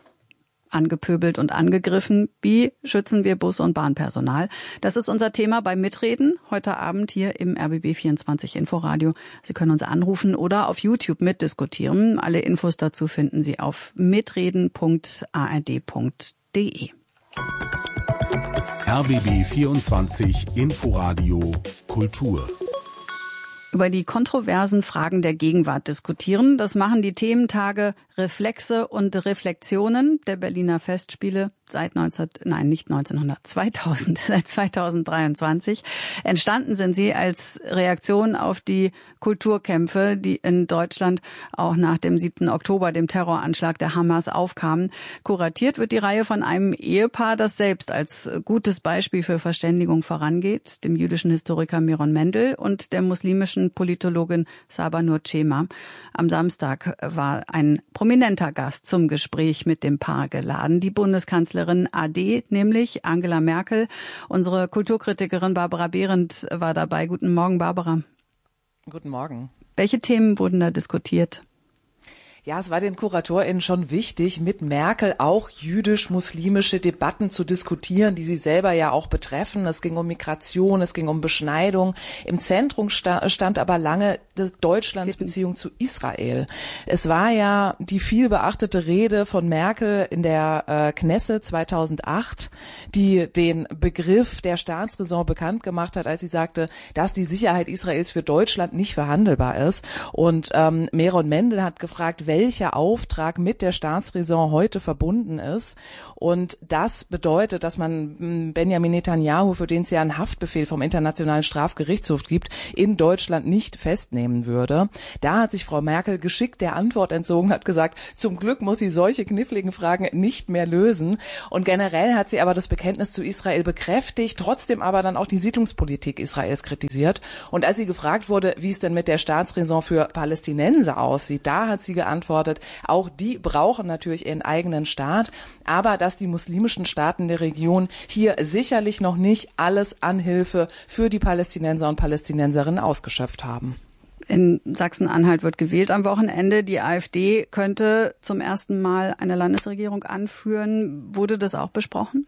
S3: Angepöbelt und angegriffen. Wie schützen wir Bus- und Bahnpersonal? Das ist unser Thema beim Mitreden heute Abend hier im R B B vierundzwanzig Inforadio. Sie können uns anrufen oder auf YouTube mitdiskutieren. Alle Infos dazu finden Sie auf mitreden punkt a r d punkt d e.
S2: R B B vierundzwanzig Inforadio Kultur.
S3: Über die kontroversen Fragen der Gegenwart diskutieren. Das machen die Thementage Reflexe und Reflexionen der Berliner Festspiele seit neunzehn, nein, nicht neunzehnhundert, zweitausend, seit zweitausenddreiundzwanzig. Entstanden sind sie als Reaktion auf die Kulturkämpfe, die in Deutschland auch nach dem siebten Oktober, dem Terroranschlag der Hamas, aufkamen. Kuratiert wird die Reihe von einem Ehepaar, das selbst als gutes Beispiel für Verständigung vorangeht, dem jüdischen Historiker Meron Mendel und der muslimischen Politologin Saba Nurchema. Am Samstag war ein prominenter Gast zum Gespräch mit dem Paar geladen, die Bundeskanzlerin A D, nämlich Angela Merkel. Unsere Kulturkritikerin Barbara Behrendt war dabei. Guten Morgen, Barbara.
S14: Guten Morgen.
S3: Welche Themen wurden da diskutiert?
S14: Ja, es war den KuratorInnen schon wichtig, mit Merkel auch jüdisch-muslimische Debatten zu diskutieren, die sie selber ja auch betreffen. Es ging um Migration, es ging um Beschneidung. Im Zentrum sta- stand aber lange Deutschlands Beziehung zu Israel. Es war ja die viel beachtete Rede von Merkel in der äh, Knesset zweitausendacht, die den Begriff der Staatsräson bekannt gemacht hat, als sie sagte, dass die Sicherheit Israels für Deutschland nicht verhandelbar ist. Und ähm, Meron Mendel hat gefragt, welcher Auftrag mit der Staatsräson heute verbunden ist. Und das bedeutet, dass man Benjamin Netanyahu, für den es ja einen Haftbefehl vom Internationalen Strafgerichtshof gibt, in Deutschland nicht festnehmen würde. Da hat sich Frau Merkel geschickt der Antwort entzogen, hat gesagt, zum Glück muss sie solche kniffligen Fragen nicht mehr lösen. Und generell hat sie aber das Bekenntnis zu Israel bekräftigt, trotzdem aber dann auch die Siedlungspolitik Israels kritisiert. Und als sie gefragt wurde, wie es denn mit der Staatsräson für Palästinenser aussieht, da hat sie geantwortet, auch die brauchen natürlich ihren eigenen Staat, aber dass die muslimischen Staaten der Region hier sicherlich noch nicht alles an Hilfe für die Palästinenser und Palästinenserinnen ausgeschöpft haben.
S3: In Sachsen-Anhalt wird gewählt am Wochenende. Die AfD könnte zum ersten Mal eine Landesregierung anführen. Wurde das auch besprochen?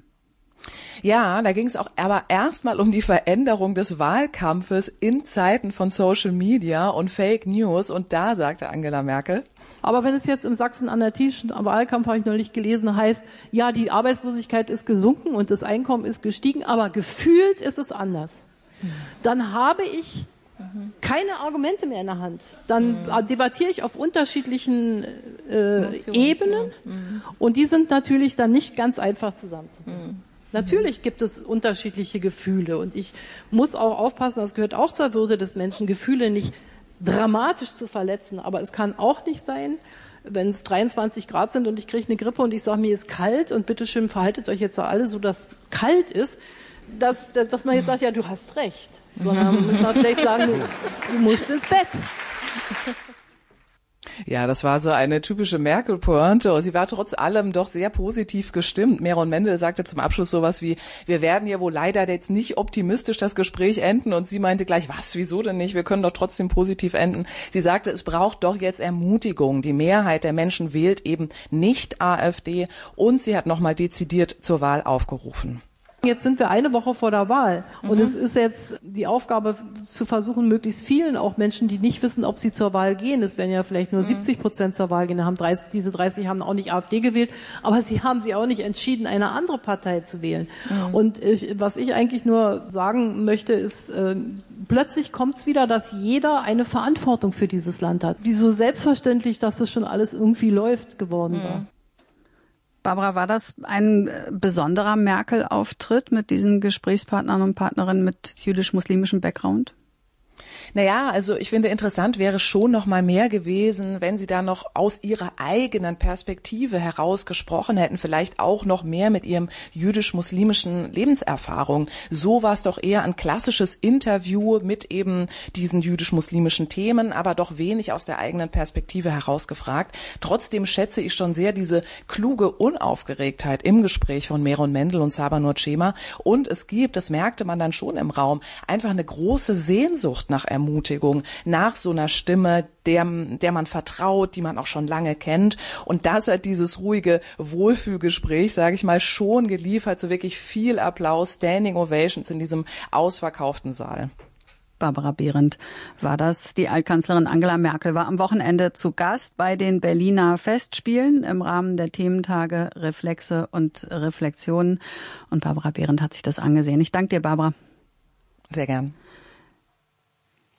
S14: Ja, da ging es auch aber erstmal um die Veränderung des Wahlkampfes in Zeiten von Social Media und Fake News. Und da sagte Angela Merkel:
S15: Aber wenn es jetzt im sachsen-anhaltischen Wahlkampf, habe ich neulich gelesen, heißt, ja, die Arbeitslosigkeit ist gesunken und das Einkommen ist gestiegen, aber gefühlt ist es anders, dann habe ich keine Argumente mehr in der Hand. Dann mhm. debattiere ich auf unterschiedlichen äh, Ebenen mhm. und die sind natürlich dann nicht ganz einfach zusammenzubringen. Mhm. Natürlich gibt es unterschiedliche Gefühle und ich muss auch aufpassen, das gehört auch zur Würde des Menschen, Gefühle nicht dramatisch zu verletzen, aber es kann auch nicht sein, wenn es dreiundzwanzig Grad sind und ich kriege eine Grippe und ich sage, mir ist kalt und bitteschön verhaltet euch jetzt alle so, dass kalt ist, dass, dass man jetzt sagt, ja, du hast recht, sondern muss man vielleicht sagen, du, du musst ins Bett.
S14: Ja, das war so eine typische Merkel-Pointe und sie war trotz allem doch sehr positiv gestimmt. Meron Mendel sagte zum Abschluss sowas wie, wir werden ja wohl leider jetzt nicht optimistisch das Gespräch enden, und sie meinte gleich, was, wieso denn nicht, wir können doch trotzdem positiv enden. Sie sagte, es braucht doch jetzt Ermutigung. Die Mehrheit der Menschen wählt eben nicht AfD und sie hat nochmal dezidiert zur Wahl aufgerufen.
S15: Jetzt sind wir eine Woche vor der Wahl und mhm. es ist jetzt die Aufgabe zu versuchen, möglichst vielen, auch Menschen, die nicht wissen, ob sie zur Wahl gehen, es werden ja vielleicht nur mhm. siebzig Prozent zur Wahl gehen, haben dreißig, diese dreißig haben auch nicht AfD gewählt, aber sie haben sich auch nicht entschieden, eine andere Partei zu wählen. Mhm. Und ich, was ich eigentlich nur sagen möchte, ist, äh, plötzlich kommt es wieder, dass jeder eine Verantwortung für dieses Land hat, die so selbstverständlich, dass es schon alles irgendwie läuft, geworden mhm. war.
S3: Barbara, war das ein besonderer Merkel-Auftritt mit diesen Gesprächspartnern und Partnerinnen mit jüdisch-muslimischem Background?
S14: Naja, also ich finde, interessant wäre schon noch mal mehr gewesen, wenn sie da noch aus ihrer eigenen Perspektive heraus gesprochen hätten, vielleicht auch noch mehr mit ihrem jüdisch-muslimischen Lebenserfahrung. So war es doch eher ein klassisches Interview mit eben diesen jüdisch-muslimischen Themen, aber doch wenig aus der eigenen Perspektive herausgefragt. Trotzdem schätze ich schon sehr diese kluge Unaufgeregtheit im Gespräch von Meron Mendel und Saba Nurchema. Und es gibt, das merkte man dann schon im Raum, einfach eine große Sehnsucht nach Ermutigung, nach so einer Stimme, der, der man vertraut, die man auch schon lange kennt. Und das hat dieses ruhige Wohlfühlgespräch, sage ich mal, schon geliefert. So wirklich viel Applaus, Standing Ovations in diesem ausverkauften Saal.
S3: Barbara Behrendt war das. Die Altkanzlerin Angela Merkel war am Wochenende zu Gast bei den Berliner Festspielen im Rahmen der Thementage Reflexe und Reflexionen. Und Barbara Behrendt hat sich das angesehen. Ich danke dir, Barbara.
S14: Sehr gern.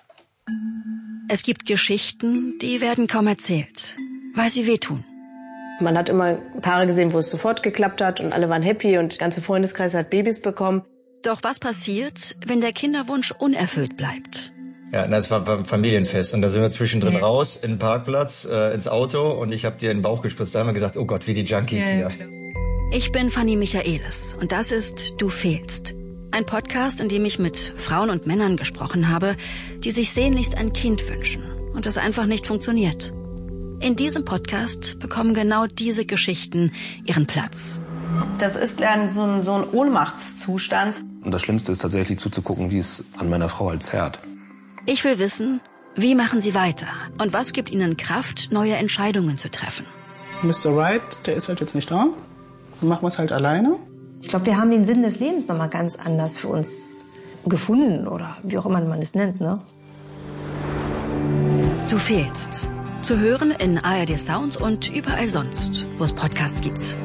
S16: Es gibt Geschichten, die werden kaum erzählt, weil sie wehtun. Man hat immer Paare gesehen, wo es sofort geklappt hat und alle waren happy und der ganze Freundeskreis hat Babys bekommen.
S17: Doch was passiert, wenn der Kinderwunsch unerfüllt bleibt?
S18: Ja, das war ein Familienfest und da sind wir zwischendrin ja. raus in den Parkplatz, äh, ins Auto und ich habe dir in den Bauch gespritzt. Da haben wir gesagt, oh Gott, wie die Junkies ja. hier.
S17: Ich bin Fanny Michaelis und das ist Du fehlst. Ein Podcast, in dem ich mit Frauen und Männern gesprochen habe, die sich sehnlichst ein Kind wünschen und das einfach nicht funktioniert. In diesem Podcast bekommen genau diese Geschichten ihren Platz.
S16: Das ist dann so ein, so ein Ohnmachtszustand.
S19: Und das Schlimmste ist tatsächlich zuzugucken, wie es an meiner Frau halt zerrt.
S17: Ich will wissen, wie machen sie weiter und was gibt ihnen Kraft, neue Entscheidungen zu treffen.
S20: Mister Right, der ist halt jetzt nicht da. Dann machen wir es halt alleine.
S21: Ich glaube, wir haben den Sinn des Lebens noch mal ganz anders für uns gefunden oder wie auch immer man es nennt, ne?
S17: Du fehlst. Zu hören in A R D Sound und überall sonst, wo es Podcasts gibt.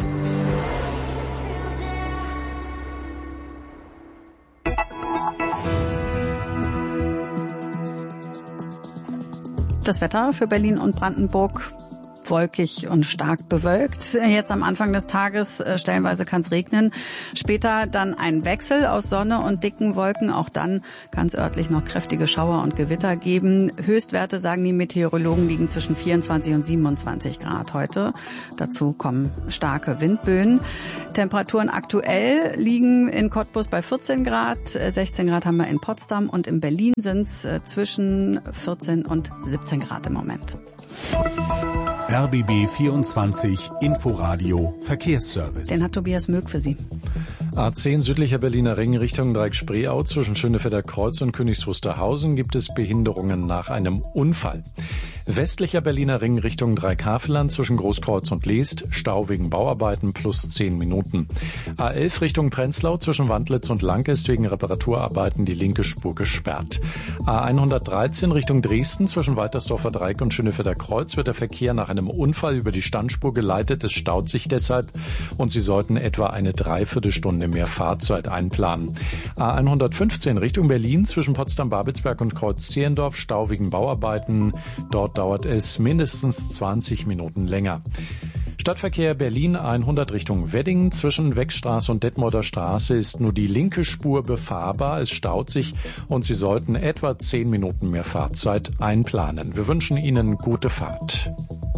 S3: Das Wetter für Berlin und Brandenburg: wolkig und stark bewölkt. Jetzt am Anfang des Tages stellenweise kann es regnen. Später dann ein Wechsel aus Sonne und dicken Wolken. Auch dann kann es örtlich noch kräftige Schauer und Gewitter geben. Höchstwerte, sagen die Meteorologen, liegen zwischen vierundzwanzig und siebenundzwanzig Grad heute. Dazu kommen starke Windböen. Temperaturen aktuell liegen in Cottbus bei vierzehn Grad. sechzehn Grad haben wir in Potsdam und in Berlin sind es zwischen vierzehn und siebzehn Grad im Moment.
S2: R B B vierundzwanzig Inforadio Verkehrsservice.
S3: Den hat Tobias Möck für Sie.
S1: A zehn südlicher Berliner Ring Richtung Dreieck-Spreeau zwischen Schönefelder Kreuz und Königs Wusterhausen gibt es Behinderungen nach einem Unfall. Westlicher Berliner Ring Richtung Dreieck-Havelland zwischen Großkreuz und Leest, Stau wegen Bauarbeiten plus zehn Minuten. A elf Richtung Prenzlau zwischen Wandlitz und Lank ist wegen Reparaturarbeiten die linke Spur gesperrt. A hundertdreizehn Richtung Dresden zwischen Waltersdorfer Dreieck und Schönefelder Kreuz wird der Verkehr nach einem Unfall über die Standspur geleitet. Es staut sich deshalb und Sie sollten etwa eine Dreiviertelstunde mehr Fahrzeit einplanen. A hundertfünfzehn Richtung Berlin zwischen Potsdam-Babelsberg und Kreuz-Zehlendorf, Stau wegen Bauarbeiten. Dort dauert es mindestens zwanzig Minuten länger. Stadtverkehr Berlin hundert Richtung Wedding. Zwischen Weckstraße und Detmolder Straße ist nur die linke Spur befahrbar. Es staut sich und Sie sollten etwa zehn Minuten mehr Fahrzeit einplanen. Wir wünschen Ihnen gute Fahrt.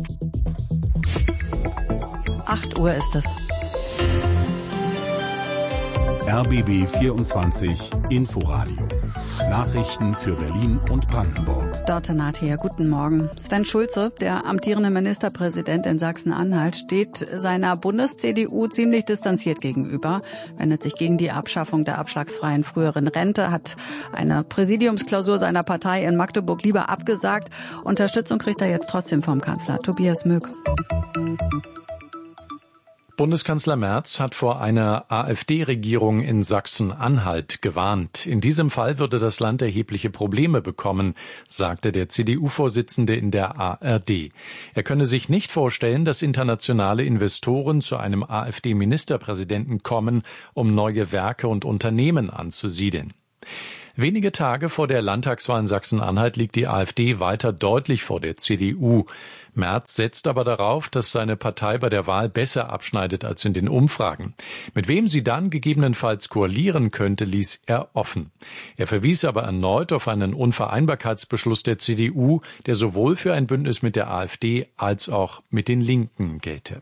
S3: acht Uhr ist es.
S2: R B B vierundzwanzig Inforadio. Nachrichten für Berlin und Brandenburg.
S3: Dorte Nathier, guten Morgen. Sven Schulze, der amtierende Ministerpräsident in Sachsen-Anhalt, steht seiner Bundes-C D U ziemlich distanziert gegenüber, wendet sich gegen die Abschaffung der abschlagsfreien früheren Rente, hat eine Präsidiumsklausur seiner Partei in Magdeburg lieber abgesagt. Unterstützung kriegt er jetzt trotzdem vom Kanzler. Tobias Möck.
S1: Bundeskanzler Merz hat vor einer AfD-Regierung in Sachsen-Anhalt gewarnt. In diesem Fall würde das Land erhebliche Probleme bekommen, sagte der C D U-Vorsitzende in der A R D. Er könne sich nicht vorstellen, dass internationale Investoren zu einem AfD-Ministerpräsidenten kommen, um neue Werke und Unternehmen anzusiedeln. Wenige Tage vor der Landtagswahl in Sachsen-Anhalt liegt die AfD weiter deutlich vor der C D U. Merz setzt aber darauf, dass seine Partei bei der Wahl besser abschneidet als in den Umfragen. Mit wem sie dann gegebenenfalls koalieren könnte, ließ er offen. Er verwies aber erneut auf einen Unvereinbarkeitsbeschluss der C D U, der sowohl für ein Bündnis mit der AfD als auch mit den Linken gelte.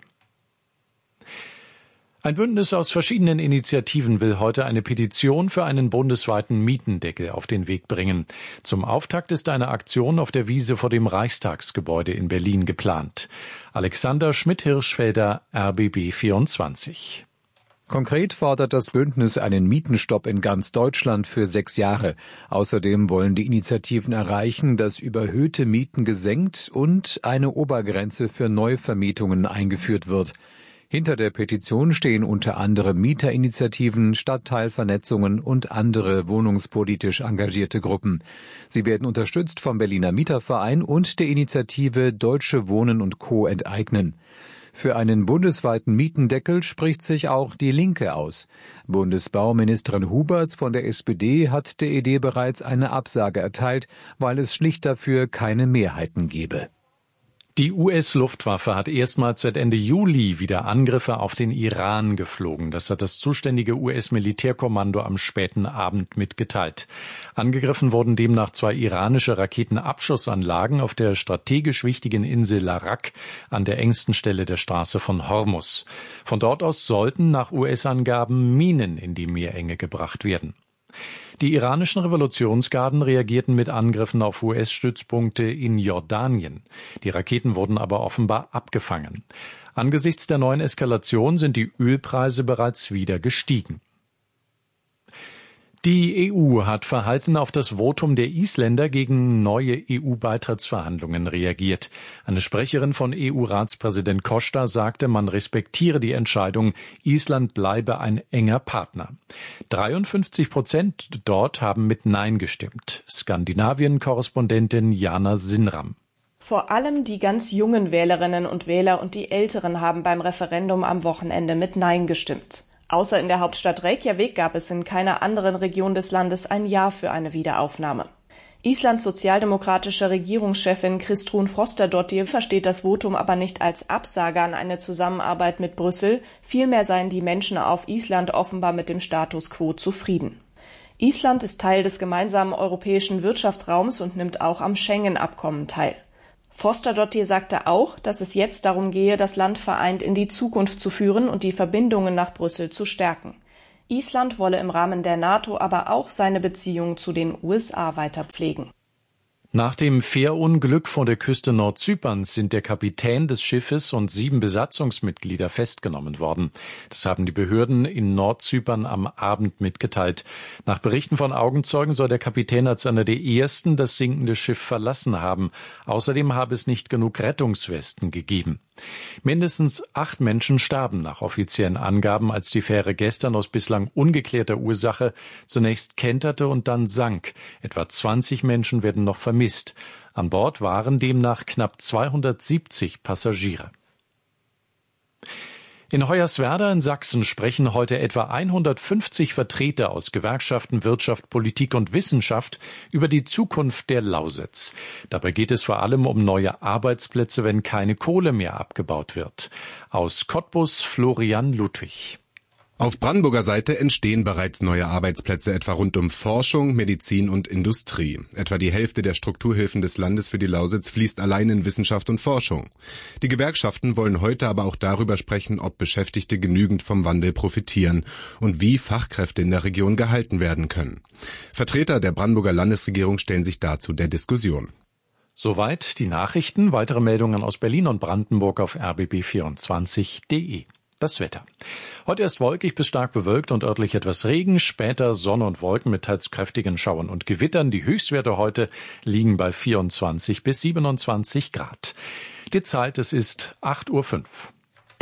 S1: Ein Bündnis aus verschiedenen Initiativen will heute eine Petition für einen bundesweiten Mietendeckel auf den Weg bringen. Zum Auftakt ist eine Aktion auf der Wiese vor dem Reichstagsgebäude in Berlin geplant. Alexander Schmidt-Hirschfelder, R B B vierundzwanzig.
S22: Konkret fordert das Bündnis einen Mietenstopp in ganz Deutschland für sechs Jahre. Außerdem wollen die Initiativen erreichen, dass überhöhte Mieten gesenkt und eine Obergrenze für Neuvermietungen eingeführt wird. Hinter der Petition stehen unter anderem Mieterinitiativen, Stadtteilvernetzungen und andere wohnungspolitisch engagierte Gruppen. Sie werden unterstützt vom Berliner Mieterverein und der Initiative Deutsche Wohnen und Co. enteignen. Für einen bundesweiten Mietendeckel spricht sich auch die Linke aus. Bundesbauministerin Huberts von der S P D hat der Idee bereits eine Absage erteilt, weil es schlicht dafür keine Mehrheiten gebe.
S1: Die U S-Luftwaffe hat erstmals seit Ende Juli wieder Angriffe auf den Iran geflogen. Das hat das zuständige U S-Militärkommando am späten Abend mitgeteilt. Angegriffen wurden demnach zwei iranische Raketenabschussanlagen auf der strategisch wichtigen Insel Larak an der engsten Stelle der Straße von Hormuz. Von dort aus sollten nach U S-Angaben Minen in die Meerenge gebracht werden. Die iranischen Revolutionsgarden reagierten mit Angriffen auf U S-Stützpunkte in Jordanien. Die Raketen wurden aber offenbar abgefangen. Angesichts der neuen Eskalation sind die Ölpreise bereits wieder gestiegen. Die E U hat verhalten auf das Votum der Isländer gegen neue E U-Beitrittsverhandlungen reagiert. Eine Sprecherin von E U-Ratspräsident Costa sagte, man respektiere die Entscheidung, Island bleibe ein enger Partner. dreiundfünfzig Prozent dort haben mit Nein gestimmt. Skandinavien-Korrespondentin Jana Sinram.
S4: Vor allem die ganz jungen Wählerinnen und Wähler und die Älteren haben beim Referendum am Wochenende mit Nein gestimmt. Außer in der Hauptstadt Reykjavik gab es in keiner anderen Region des Landes ein Ja für eine Wiederaufnahme. Islands sozialdemokratische Regierungschefin Kristrún Frostadóttir versteht das Votum aber nicht als Absage an eine Zusammenarbeit mit Brüssel, vielmehr seien die Menschen auf Island offenbar mit dem Status quo zufrieden. Island ist Teil des gemeinsamen europäischen Wirtschaftsraums und nimmt auch am Schengen-Abkommen teil. Frostadóttir sagte auch, dass es jetzt darum gehe, das Land vereint in die Zukunft zu führen und die Verbindungen nach Brüssel zu stärken. Island wolle im Rahmen der NATO aber auch seine Beziehungen zu den U S A weiter pflegen.
S1: Nach dem Fährunglück vor der Küste Nordzyperns sind der Kapitän des Schiffes und sieben Besatzungsmitglieder festgenommen worden. Das haben die Behörden in Nordzypern am Abend mitgeteilt. Nach Berichten von Augenzeugen soll der Kapitän als einer der ersten das sinkende Schiff verlassen haben. Außerdem habe es nicht genug Rettungswesten gegeben. Mindestens acht Menschen starben nach offiziellen Angaben, als die Fähre gestern aus bislang ungeklärter Ursache zunächst kenterte und dann sank. Etwa zwanzig Menschen werden noch vermisst. An Bord waren demnach knapp zweihundertsiebzig Passagiere. In Hoyerswerda in Sachsen sprechen heute etwa hundertfünfzig Vertreter aus Gewerkschaften, Wirtschaft, Politik und Wissenschaft über die Zukunft der Lausitz. Dabei geht es vor allem um neue Arbeitsplätze, wenn keine Kohle mehr abgebaut wird. Aus Cottbus Florian Ludwig.
S5: Auf Brandenburger Seite entstehen bereits neue Arbeitsplätze, etwa rund um Forschung, Medizin und Industrie. Etwa die Hälfte der Strukturhilfen des Landes für die Lausitz fließt allein in Wissenschaft und Forschung. Die Gewerkschaften wollen heute aber auch darüber sprechen, ob Beschäftigte genügend vom Wandel profitieren und wie Fachkräfte in der Region gehalten werden können. Vertreter der Brandenburger Landesregierung stellen sich dazu der Diskussion.
S1: Soweit die Nachrichten. Weitere Meldungen aus Berlin und Brandenburg auf r b b vierundzwanzig punkt de. Das Wetter. Heute erst wolkig bis stark bewölkt und örtlich etwas Regen, später Sonne und Wolken mit teils kräftigen Schauern und Gewittern. Die Höchstwerte heute liegen bei vierundzwanzig bis siebenundzwanzig Grad. Die Zeit, es ist acht Uhr fünf.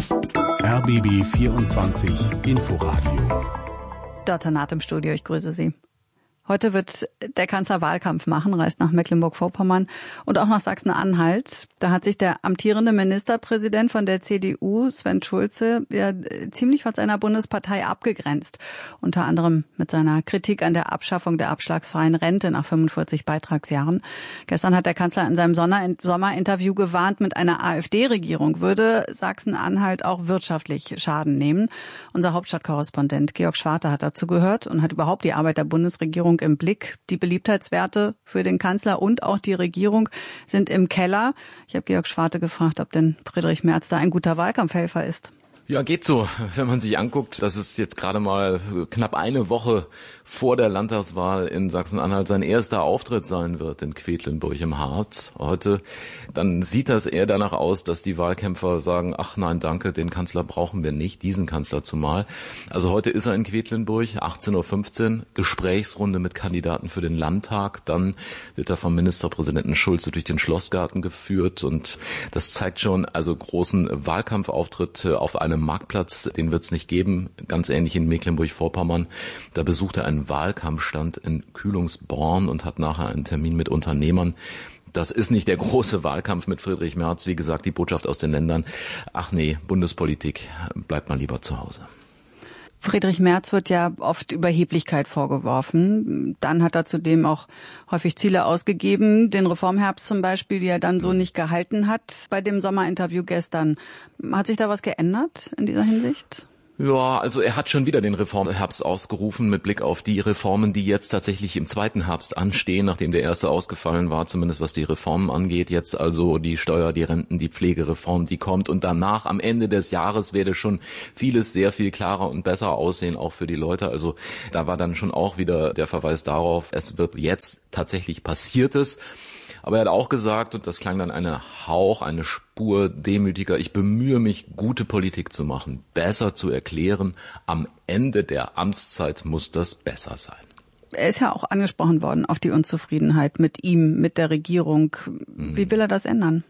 S2: R B B vierundzwanzig Inforadio.
S3: Dr. Naht im Studio, ich grüße Sie. Heute wird der Kanzler Wahlkampf machen, reist nach Mecklenburg-Vorpommern und auch nach Sachsen-Anhalt. Da hat sich der amtierende Ministerpräsident von der C D U, Sven Schulze, ja ziemlich von seiner Bundespartei abgegrenzt. Unter anderem mit seiner Kritik an der Abschaffung der abschlagsfreien Rente nach fünfundvierzig Beitragsjahren. Gestern hat der Kanzler in seinem Sommerinterview gewarnt, mit einer AfD-Regierung würde Sachsen-Anhalt auch wirtschaftlich Schaden nehmen. Unser Hauptstadtkorrespondent Georg Schwarte hat dazu gehört und hat überhaupt die Arbeit der Bundesregierung im Blick. Die Beliebtheitswerte für den Kanzler und auch die Regierung sind im Keller. Ich habe Georg Schwarte gefragt, ob denn Friedrich Merz da ein guter Wahlkampfhelfer ist.
S23: Ja, geht so. Wenn man sich anguckt, dass es jetzt gerade mal knapp eine Woche vor der Landtagswahl in Sachsen-Anhalt sein erster Auftritt sein wird in Quedlinburg im Harz heute, dann sieht das eher danach aus, dass die Wahlkämpfer sagen, ach nein, danke, den Kanzler brauchen wir nicht, diesen Kanzler zumal. Also heute ist er in Quedlinburg, achtzehn Uhr fünfzehn, Gesprächsrunde mit Kandidaten für den Landtag. Dann wird er vom Ministerpräsidenten Schulze durch den Schlossgarten geführt und das zeigt schon, also großen Wahlkampfauftritt auf einem Marktplatz, den wird es nicht geben, ganz ähnlich in Mecklenburg-Vorpommern. Da besucht er einen Wahlkampfstand in Kühlungsborn und hat nachher einen Termin mit Unternehmern. Das ist nicht der große Wahlkampf mit Friedrich Merz. Wie gesagt, die Botschaft aus den Ländern, ach nee, Bundespolitik, bleibt mal lieber zu Hause.
S3: Friedrich Merz wird ja oft Überheblichkeit vorgeworfen. Dann hat er zudem auch häufig Ziele ausgegeben. Den Reformherbst zum Beispiel, die er dann so nicht gehalten hat bei dem Sommerinterview gestern. Hat sich da was geändert in dieser Hinsicht?
S23: Ja, also er hat schon wieder den Reformherbst ausgerufen mit Blick auf die Reformen, die jetzt tatsächlich im zweiten Herbst anstehen, nachdem der erste ausgefallen war, zumindest was die Reformen angeht. Jetzt also die Steuer, die Renten, die Pflegereform, die kommt. Und danach, am Ende des Jahres, werde schon vieles sehr viel klarer und besser aussehen, auch für die Leute. Also da war dann schon auch wieder der Verweis darauf, es wird jetzt tatsächlich Passiertes. Aber er hat auch gesagt, und das klang dann eine Hauch, eine Spur demütiger, ich bemühe mich, gute Politik zu machen, besser zu erklären. Am Ende der Amtszeit muss das besser sein.
S3: Er ist ja auch angesprochen worden auf die Unzufriedenheit mit ihm, mit der Regierung. Wie will er das ändern?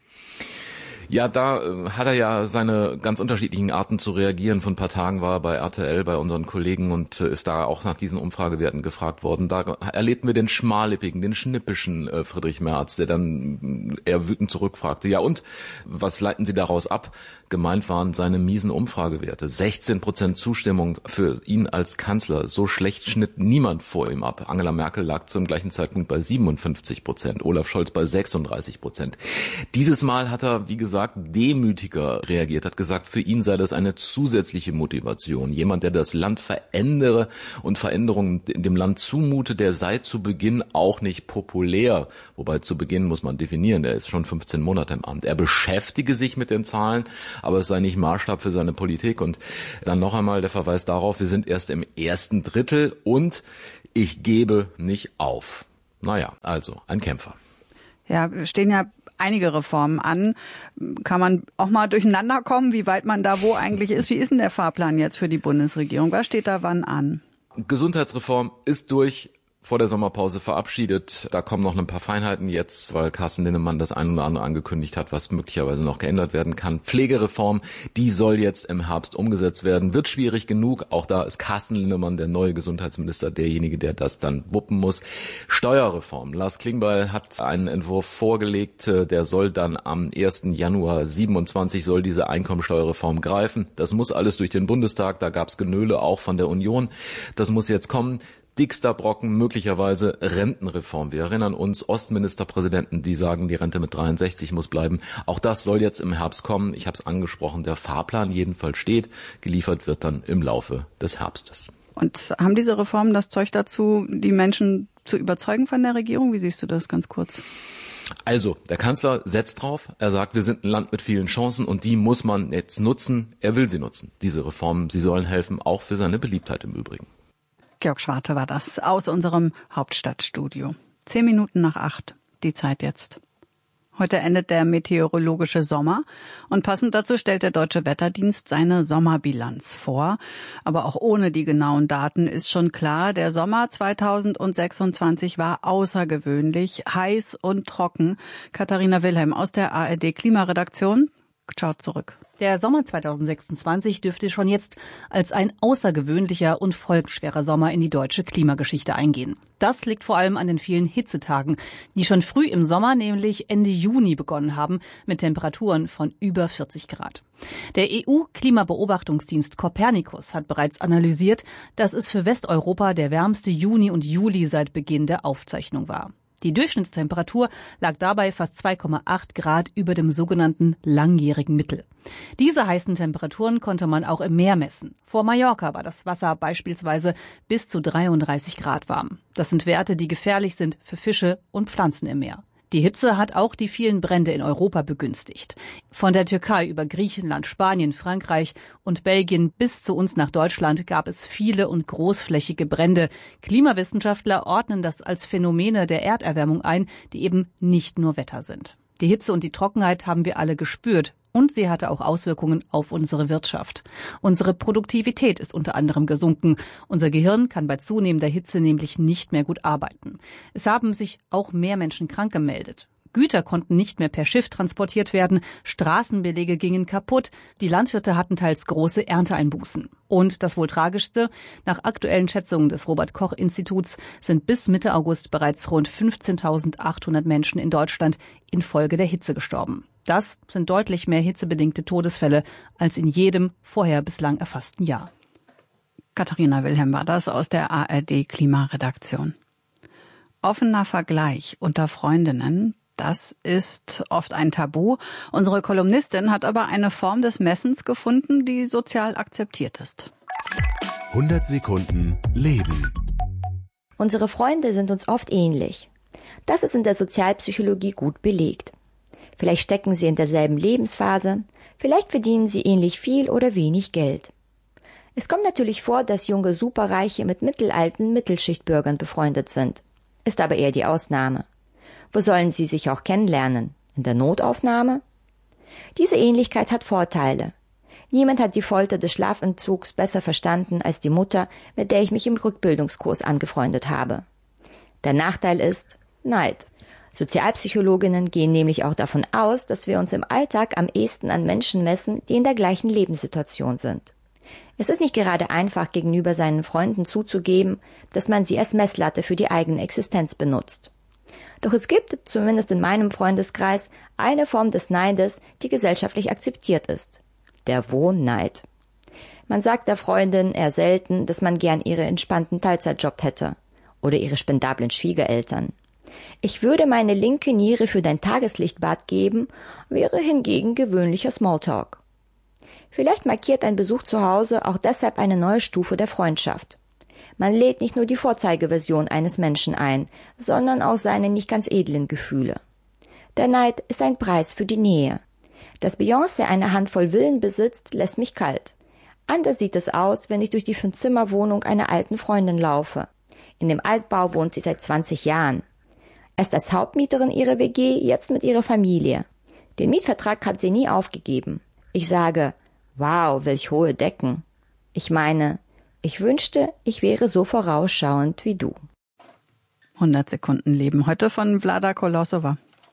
S23: Ja, da äh, hat er ja seine ganz unterschiedlichen Arten zu reagieren. Vor ein paar Tagen war er bei R T L bei unseren Kollegen und äh, ist da auch nach diesen Umfragewerten gefragt worden. Da erlebten wir den schmallippigen, den schnippischen äh, Friedrich Merz, der dann äh, eher wütend zurückfragte. Ja und, was leiten Sie daraus ab? Gemeint waren seine miesen Umfragewerte. sechzehn Prozent Zustimmung für ihn als Kanzler. So schlecht schnitt niemand vor ihm ab. Angela Merkel lag zum gleichen Zeitpunkt bei siebenundfünfzig Prozent, Olaf Scholz bei sechsunddreißig Prozent. Dieses Mal hat er, wie gesagt, demütiger reagiert, hat gesagt, für ihn sei das eine zusätzliche Motivation. Jemand, der das Land verändere und Veränderungen in dem Land zumute, der sei zu Beginn auch nicht populär. Wobei zu Beginn muss man definieren, er ist schon fünfzehn Monate im Amt. Er beschäftige sich mit den Zahlen, aber es sei nicht Maßstab für seine Politik. Und dann noch einmal der Verweis darauf, wir sind erst im ersten Drittel und ich gebe nicht auf. Naja, also ein Kämpfer.
S3: Ja, wir stehen ja einige Reformen an. Kann man auch mal durcheinander kommen, wie weit man da wo eigentlich ist? Wie ist denn der Fahrplan jetzt für die Bundesregierung? Was steht da wann an?
S23: Gesundheitsreform ist durch. Vor der Sommerpause verabschiedet. Da kommen noch ein paar Feinheiten jetzt, weil Carsten Linnemann das ein oder andere angekündigt hat, was möglicherweise noch geändert werden kann. Pflegereform, die soll jetzt im Herbst umgesetzt werden. Wird schwierig genug. Auch da ist Carsten Linnemann, der neue Gesundheitsminister, derjenige, der das dann wuppen muss. Steuerreform. Lars Klingbeil hat einen Entwurf vorgelegt. Der soll dann am ersten Januar siebenundzwanzig soll diese Einkommensteuerreform greifen. Das muss alles durch den Bundestag. Da gab es Genöle auch von der Union. Das muss jetzt kommen. Dickster Brocken, möglicherweise Rentenreform. Wir erinnern uns, Ostministerpräsidenten, die sagen, die Rente mit dreiundsechzig muss bleiben. Auch das soll jetzt im Herbst kommen. Ich habe es angesprochen, der Fahrplan jedenfalls steht. Geliefert wird dann im Laufe des Herbstes.
S3: Und haben diese Reformen das Zeug dazu, die Menschen zu überzeugen von der Regierung? Wie siehst du das ganz kurz?
S23: Also, der Kanzler setzt drauf. Er sagt, wir sind ein Land mit vielen Chancen und die muss man jetzt nutzen. Er will sie nutzen, diese Reformen. Sie sollen helfen, auch für seine Beliebtheit im Übrigen.
S3: Georg Schwarte war das aus unserem Hauptstadtstudio. Zehn Minuten nach acht, die Zeit jetzt. Heute endet der meteorologische Sommer und passend dazu stellt der Deutsche Wetterdienst seine Sommerbilanz vor. Aber auch ohne die genauen Daten ist schon klar, der Sommer zweitausendsechsundzwanzig war außergewöhnlich heiß und trocken. Katharina Wilhelm aus der A R D Klimaredaktion schaut zurück.
S6: Der Sommer zweitausendsechsundzwanzig dürfte schon jetzt als ein außergewöhnlicher und folgenschwerer Sommer in die deutsche Klimageschichte eingehen. Das liegt vor allem an den vielen Hitzetagen, die schon früh im Sommer, nämlich Ende Juni, begonnen haben, mit Temperaturen von über vierzig Grad. Der E U-Klimabeobachtungsdienst Copernicus hat bereits analysiert, dass es für Westeuropa der wärmste Juni und Juli seit Beginn der Aufzeichnung war. Die Durchschnittstemperatur lag dabei fast zwei Komma acht Grad über dem sogenannten langjährigen Mittel. Diese heißen Temperaturen konnte man auch im Meer messen. Vor Mallorca war das Wasser beispielsweise bis zu dreiunddreißig Grad warm. Das sind Werte, die gefährlich sind für Fische und Pflanzen im Meer. Die Hitze hat auch die vielen Brände in Europa begünstigt. Von der Türkei über Griechenland, Spanien, Frankreich und Belgien bis zu uns nach Deutschland gab es viele und großflächige Brände. Klimawissenschaftler ordnen das als Phänomene der Erderwärmung ein, die eben nicht nur Wetter sind. Die Hitze und die Trockenheit haben wir alle gespürt. Und sie hatte auch Auswirkungen auf unsere Wirtschaft. Unsere Produktivität ist unter anderem gesunken. Unser Gehirn kann bei zunehmender Hitze nämlich nicht mehr gut arbeiten. Es haben sich auch mehr Menschen krank gemeldet. Güter konnten nicht mehr per Schiff transportiert werden, Straßenbeläge gingen kaputt, die Landwirte hatten teils große Ernteeinbußen. Und das wohl Tragischste, nach aktuellen Schätzungen des Robert-Koch-Instituts sind bis Mitte August bereits rund fünfzehntausendachthundert Menschen in Deutschland infolge der Hitze gestorben. Das sind deutlich mehr hitzebedingte Todesfälle als in jedem vorher bislang erfassten Jahr.
S3: Katharina Wilhelm war das aus der A R D-Klimaredaktion. Offener Vergleich unter Freundinnen, das ist oft ein Tabu. Unsere Kolumnistin hat aber eine Form des Messens gefunden, die sozial akzeptiert ist.
S2: hundert Sekunden Leben.
S21: Unsere Freunde sind uns oft ähnlich. Das ist in der Sozialpsychologie gut belegt. Vielleicht stecken sie in derselben Lebensphase, vielleicht verdienen sie ähnlich viel oder wenig Geld. Es kommt natürlich vor, dass junge Superreiche mit mittelalten Mittelschichtbürgern befreundet sind. Ist aber eher die Ausnahme. Wo sollen sie sich auch kennenlernen? In der Notaufnahme? Diese Ähnlichkeit hat Vorteile. Niemand hat die Folter des Schlafentzugs besser verstanden als die Mutter, mit der ich mich im Rückbildungskurs angefreundet habe. Der Nachteil ist Neid. Sozialpsychologinnen gehen nämlich auch davon aus, dass wir uns im Alltag am ehesten an Menschen messen, die in der gleichen Lebenssituation sind. Es ist nicht gerade einfach, gegenüber seinen Freunden zuzugeben, dass man sie als Messlatte für die eigene Existenz benutzt. Doch es gibt, zumindest in meinem Freundeskreis, eine Form des Neides, die gesellschaftlich akzeptiert ist. Der Wohnneid. Man sagt der Freundin eher selten, dass man gern ihre entspannten Teilzeitjob hätte. Oder ihre spendablen Schwiegereltern. Ich würde meine linke Niere für dein Tageslichtbad geben, wäre hingegen gewöhnlicher Smalltalk. Vielleicht markiert ein Besuch zu Hause auch deshalb eine neue Stufe der Freundschaft. Man lädt nicht nur die Vorzeigeversion eines Menschen ein, sondern auch seine nicht ganz edlen Gefühle. Der Neid ist ein Preis für die Nähe. Dass Beyoncé eine Handvoll Villen besitzt, lässt mich kalt. Anders sieht es aus, wenn ich durch die Fünf-Zimmer-Wohnung einer alten Freundin laufe. In dem Altbau wohnt sie seit zwanzig Jahren. Erst als Hauptmieterin ihrer W G, jetzt mit ihrer Familie. Den Mietvertrag hat sie nie aufgegeben. Ich sage, wow, welch hohe Decken. Ich meine, ich wünschte, ich wäre so vorausschauend wie du.
S3: hundert Sekunden Leben, heute von Vlada Kolosova.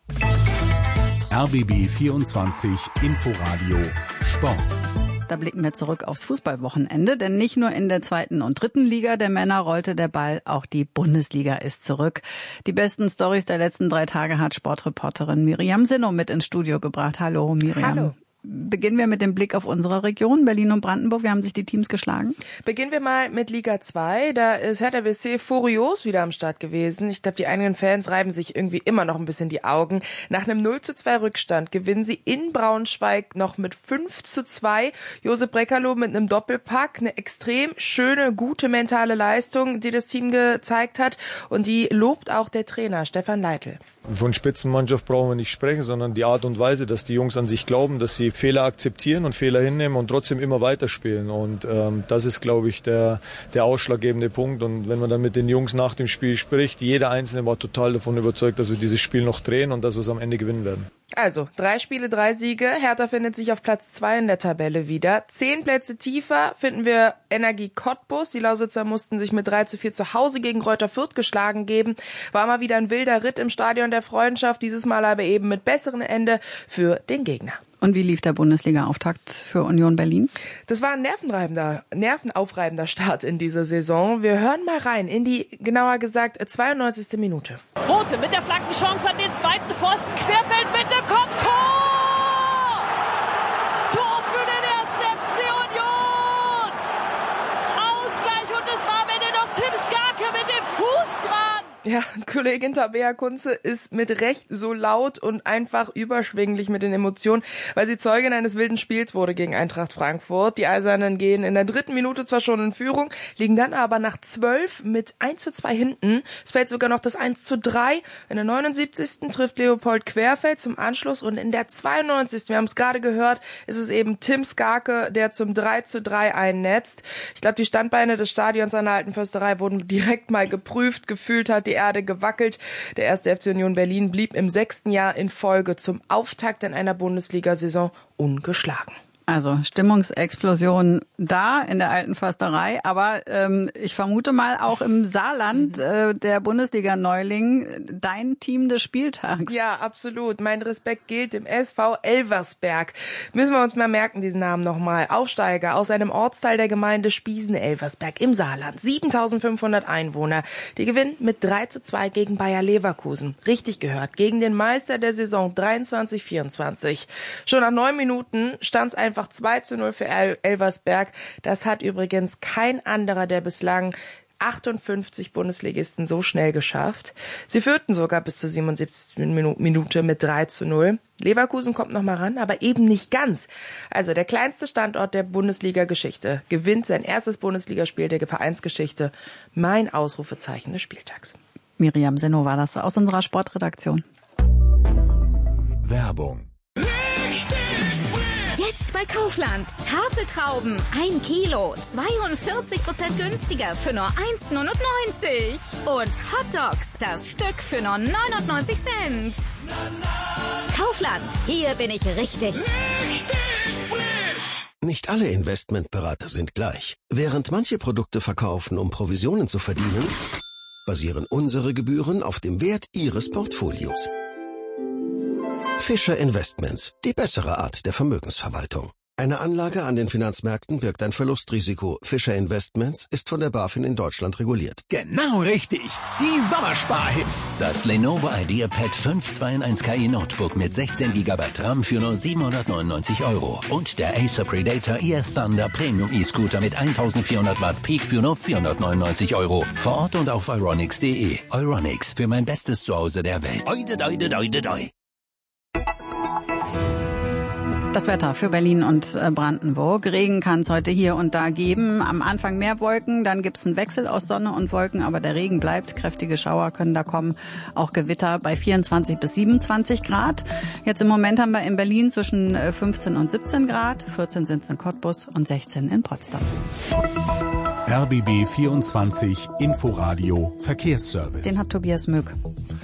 S2: R B B vierundzwanzig Inforadio Sport.
S3: Da blicken wir zurück aufs Fußballwochenende, denn nicht nur in der zweiten und dritten Liga der Männer rollte der Ball, auch die Bundesliga ist zurück. Die besten Storys der letzten drei Tage hat Sportreporterin Miriam Sinno mit ins Studio gebracht. Hallo Miriam.
S7: Hallo.
S3: Beginnen wir mit dem Blick auf unsere Region, Berlin und Brandenburg. Wie haben sich die Teams geschlagen?
S7: Beginnen wir mal mit Liga zwei. Da ist Hertha B S C furios wieder am Start gewesen. Ich glaube, die eigenen Fans reiben sich irgendwie immer noch ein bisschen die Augen. Nach einem null zu zwei Rückstand gewinnen sie in Braunschweig noch mit fünf zu zwei. Josep Brekalo mit einem Doppelpack. Eine extrem schöne, gute mentale Leistung, die das Team gezeigt hat. Und die lobt auch der Trainer Stefan Leitl.
S8: Von Spitzenmannschaft brauchen wir nicht sprechen, sondern die Art und Weise, dass die Jungs an sich glauben, dass sie Fehler akzeptieren und Fehler hinnehmen und trotzdem immer weiterspielen. Und ähm, das ist, glaube ich, der, der ausschlaggebende Punkt. Und wenn man dann mit den Jungs nach dem Spiel spricht, jeder Einzelne war total davon überzeugt, dass wir dieses Spiel noch drehen und dass wir es am Ende gewinnen werden.
S7: Also, drei Spiele, drei Siege. Hertha findet sich auf Platz zwei in der Tabelle wieder. Zehn Plätze tiefer finden wir Energie Cottbus. Die Lausitzer mussten sich mit drei zu vier zu Hause gegen Greuther Fürth geschlagen geben. War mal wieder ein wilder Ritt im Stadion der Freundschaft. Dieses Mal aber eben mit besserem Ende für den Gegner.
S3: Und wie lief der Bundesliga-Auftakt für Union Berlin?
S7: Das war ein nervenreibender, nervenaufreibender Start in dieser Saison. Wir hören mal rein in die, genauer gesagt, zweiundneunzigste Minute.
S9: Rote mit der Flankenchance an den zweiten Pfosten. Querfeld mit dem Kopftor! Tor für den ersten F C Union! Ausgleich und es war am Ende noch Tim Skarke mit dem Fuß dran!
S7: Ja, Kollegin Tabea Kunze ist mit Recht so laut und einfach überschwänglich mit den Emotionen, weil sie Zeugin eines wilden Spiels wurde gegen Eintracht Frankfurt. Die Eisernen gehen in der dritten Minute zwar schon in Führung, liegen dann aber nach zwölf mit eins zu zwei hinten. Es fällt sogar noch das eins zu drei. In der neunundsiebzigsten trifft Leopold Querfeld zum Anschluss und in der zweiundneunzigsten, wir haben es gerade gehört, ist es eben Tim Skarke, der zum drei zu drei einnetzt. Ich glaube, die Standbeine des Stadions an der Alten Försterei wurden direkt mal geprüft. Gefühlt hat die Erde gewackelt. Der erste F C Union Berlin blieb im sechsten Jahr in Folge zum Auftakt in einer Bundesliga-Saison ungeschlagen.
S3: Also Stimmungsexplosion da in der Alten Försterei, aber ähm, ich vermute mal auch im Saarland, äh, der Bundesliga-Neuling, dein Team des Spieltags.
S7: Ja, absolut. Mein Respekt gilt dem S V Elversberg. Müssen wir uns mal merken, diesen Namen nochmal. Aufsteiger aus einem Ortsteil der Gemeinde Spiesen-Elversberg im Saarland. siebentausendfünfhundert Einwohner. Die gewinnen mit drei zu zwei gegen Bayer Leverkusen. Richtig gehört, gegen den Meister der Saison dreiundzwanzig vierundzwanzig. Schon nach neun Minuten stand es einfach einfach zwei zu null für El- Elversberg. Das hat übrigens kein anderer der bislang achtundfünfzig Bundesligisten so schnell geschafft. Sie führten sogar bis zur siebenundsiebzigsten Minute mit drei zu null. Leverkusen kommt noch mal ran, aber eben nicht ganz. Also der kleinste Standort der Bundesliga-Geschichte gewinnt sein erstes Bundesligaspiel der Vereinsgeschichte. Mein Ausrufezeichen des Spieltags.
S3: Miriam Senno war das aus unserer Sportredaktion.
S2: Werbung.
S10: Jetzt bei Kaufland. Tafeltrauben. Ein Kilo. zweiundvierzig Prozent günstiger für nur eins Komma neunundneunzig. Und Hotdogs. Das Stück für nur neunundneunzig Cent. Kaufland. Hier bin ich richtig. Richtig
S11: frisch. Nicht alle Investmentberater sind gleich. Während manche Produkte verkaufen, um Provisionen zu verdienen, basieren unsere Gebühren auf dem Wert Ihres Portfolios. Fischer Investments, die bessere Art der Vermögensverwaltung. Eine Anlage an den Finanzmärkten birgt ein Verlustrisiko. Fischer Investments ist von der BaFin in Deutschland reguliert.
S12: Genau richtig. Die Sommersparhits. Das Lenovo IdeaPad fünf zwei in eins K I Notebook mit sechzehn Gigabyte RAM für nur siebenhundertneunundneunzig Euro. Und der Acer Predator E F Thunder Premium E-Scooter mit eintausendvierhundert Watt Peak für nur vierhundertneunundneunzig Euro. Vor Ort und auf euronics punkt de. Euronics, für mein bestes Zuhause der Welt. Oide, oide, oide, oide.
S3: Das Wetter für Berlin und Brandenburg. Regen kann es heute hier und da geben. Am Anfang mehr Wolken, dann gibt es einen Wechsel aus Sonne und Wolken, aber der Regen bleibt. Kräftige Schauer können da kommen. Auch Gewitter bei vierundzwanzig bis siebenundzwanzig Grad. Jetzt im Moment haben wir in Berlin zwischen fünfzehn und siebzehn Grad. vierzehn sind es in Cottbus und sechzehn in Potsdam.
S2: R B B vierundzwanzig Inforadio Verkehrsservice.
S3: Den hat Tobias Möck.